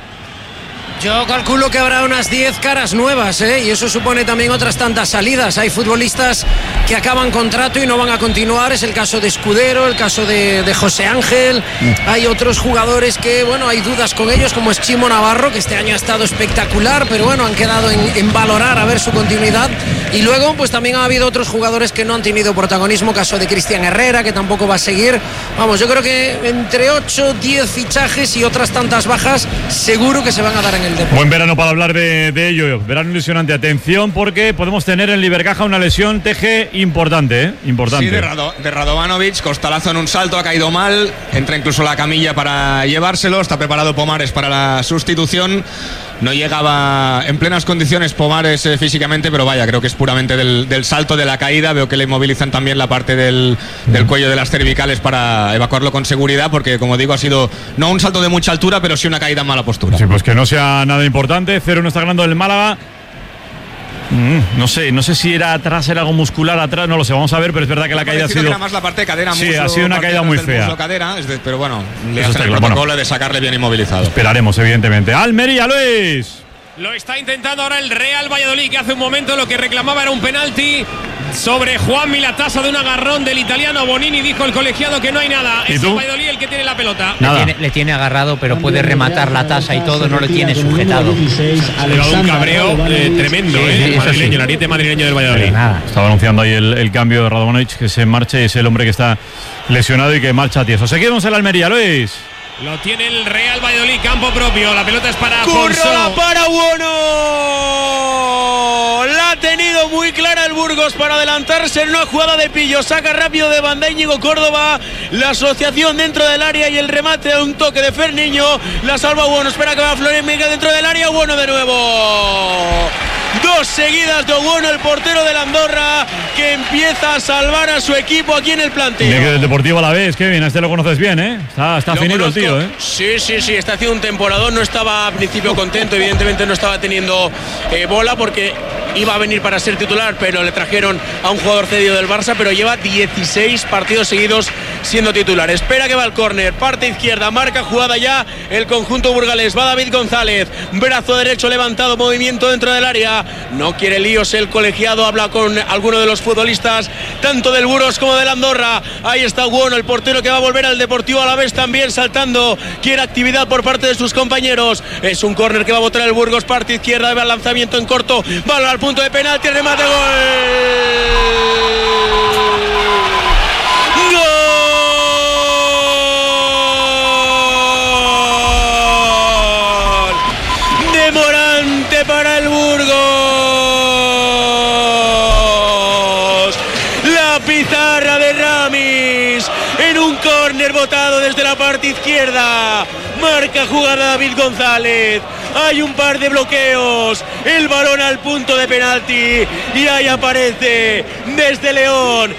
Yo calculo que habrá unas diez caras nuevas, ¿eh? Y eso supone también otras tantas salidas. Hay futbolistas que acaban contrato y no van a continuar. Es el caso de Escudero, el caso de, de José Ángel. Hay otros jugadores que, bueno, hay dudas con ellos, como es Chimo Navarro, que este año ha estado espectacular, pero bueno, han quedado en, en valorar a ver su continuidad. Y luego, pues también ha habido otros jugadores que no han tenido protagonismo, caso de Cristian Herrera, que tampoco va a seguir. Vamos, yo creo que entre ocho, diez fichajes y otras tantas bajas, seguro que se van a dar en el Depor. Buen verano para hablar de, de ello. Verano ilusionante. Atención, porque podemos tener en Libercaja una lesión T G importante, ¿eh? Importante. Sí, de, Rado, de Radovanovic, costalazo en un salto, ha caído mal, entra incluso la camilla para llevárselo, está preparado Pomares para la sustitución. No llegaba en plenas condiciones Pomares eh, físicamente, pero vaya, creo que es puramente del, del salto, de la caída. Veo que le inmovilizan también la parte del, del cuello de las cervicales para evacuarlo con seguridad, porque como digo, ha sido no un salto de mucha altura, pero sí una caída en mala postura. Sí, pues que no sea nada importante. Cero no está ganando el Málaga. Mm, no sé, no sé si era atrás, era algo muscular atrás, no lo sé, vamos a ver, pero es verdad que la caída ha sido. Que era más la parte de cadera, sí, muslo, ha sido una caída muy fea. Muslo, cadera, es de, pero bueno, le Eso hacen el claro. protocolo Bueno, de sacarle bien inmovilizado. Esperaremos, evidentemente. Almería, Luis. Lo está intentando ahora el Real Valladolid, que hace un momento lo que reclamaba era un penalti sobre Juanmi, la tasa de un agarrón del italiano Bonini. Dijo el colegiado que no hay nada. Es el Valladolid el que tiene la pelota. Le tiene, le tiene agarrado, pero puede rematar la tasa y todo, no lo tiene sujetado. Ha llegado un cabreo eh, tremendo, Sí, eh, sí, el madrileño, sí. el ariete madrileño del Valladolid. Estaba anunciando ahí el, el cambio de Radovanovic, que se marcha y es el hombre que está lesionado y que marcha tieso. Seguimos en la Almería, Luis. Lo tiene el Real Valladolid, campo propio. La pelota es para Currola Fonso. para Buono. La ha tenido muy clara el Burgos para adelantarse en una jugada de pillo. Saca rápido de Banda Íñigo Córdoba. La asociación dentro del área y el remate de un toque de Ferniño. La salva Buono. Espera que va Florian Miguel dentro del área. Buono de nuevo. Dos seguidas de Buono, el portero de la Andorra, que empieza a salvar a su equipo aquí en el planteo. Tiene que del Deportivo a la vez, Kevin, a este lo conoces bien, ¿eh? Está, está Lo finito el conozco. tío, ¿eh? Sí, sí, sí, está haciendo un temporadón. No estaba al principio contento, evidentemente no estaba teniendo eh, bola porque iba a venir para ser titular, pero le trajeron a un jugador cedido del Barça, pero lleva dieciséis partidos seguidos siendo titular. Espera que va al córner, parte izquierda, marca jugada ya el conjunto burgalés. Va David González, brazo derecho levantado, movimiento dentro del área. No quiere líos el colegiado, habla con alguno de los futbolistas, tanto del Burgos como del Andorra. Ahí está Bueno, el portero que va a volver al Deportivo Alavés también saltando. Quiere actividad por parte de sus compañeros. Es un córner que va a botar el Burgos, parte izquierda, va el lanzamiento en corto, balón al punto de penalti, remate, gol. Para el Burgos, la pizarra de Ramis en un córner botado desde la parte izquierda, marca jugada David González. Hay un par de bloqueos, el balón al punto de penalti y ahí aparece desde León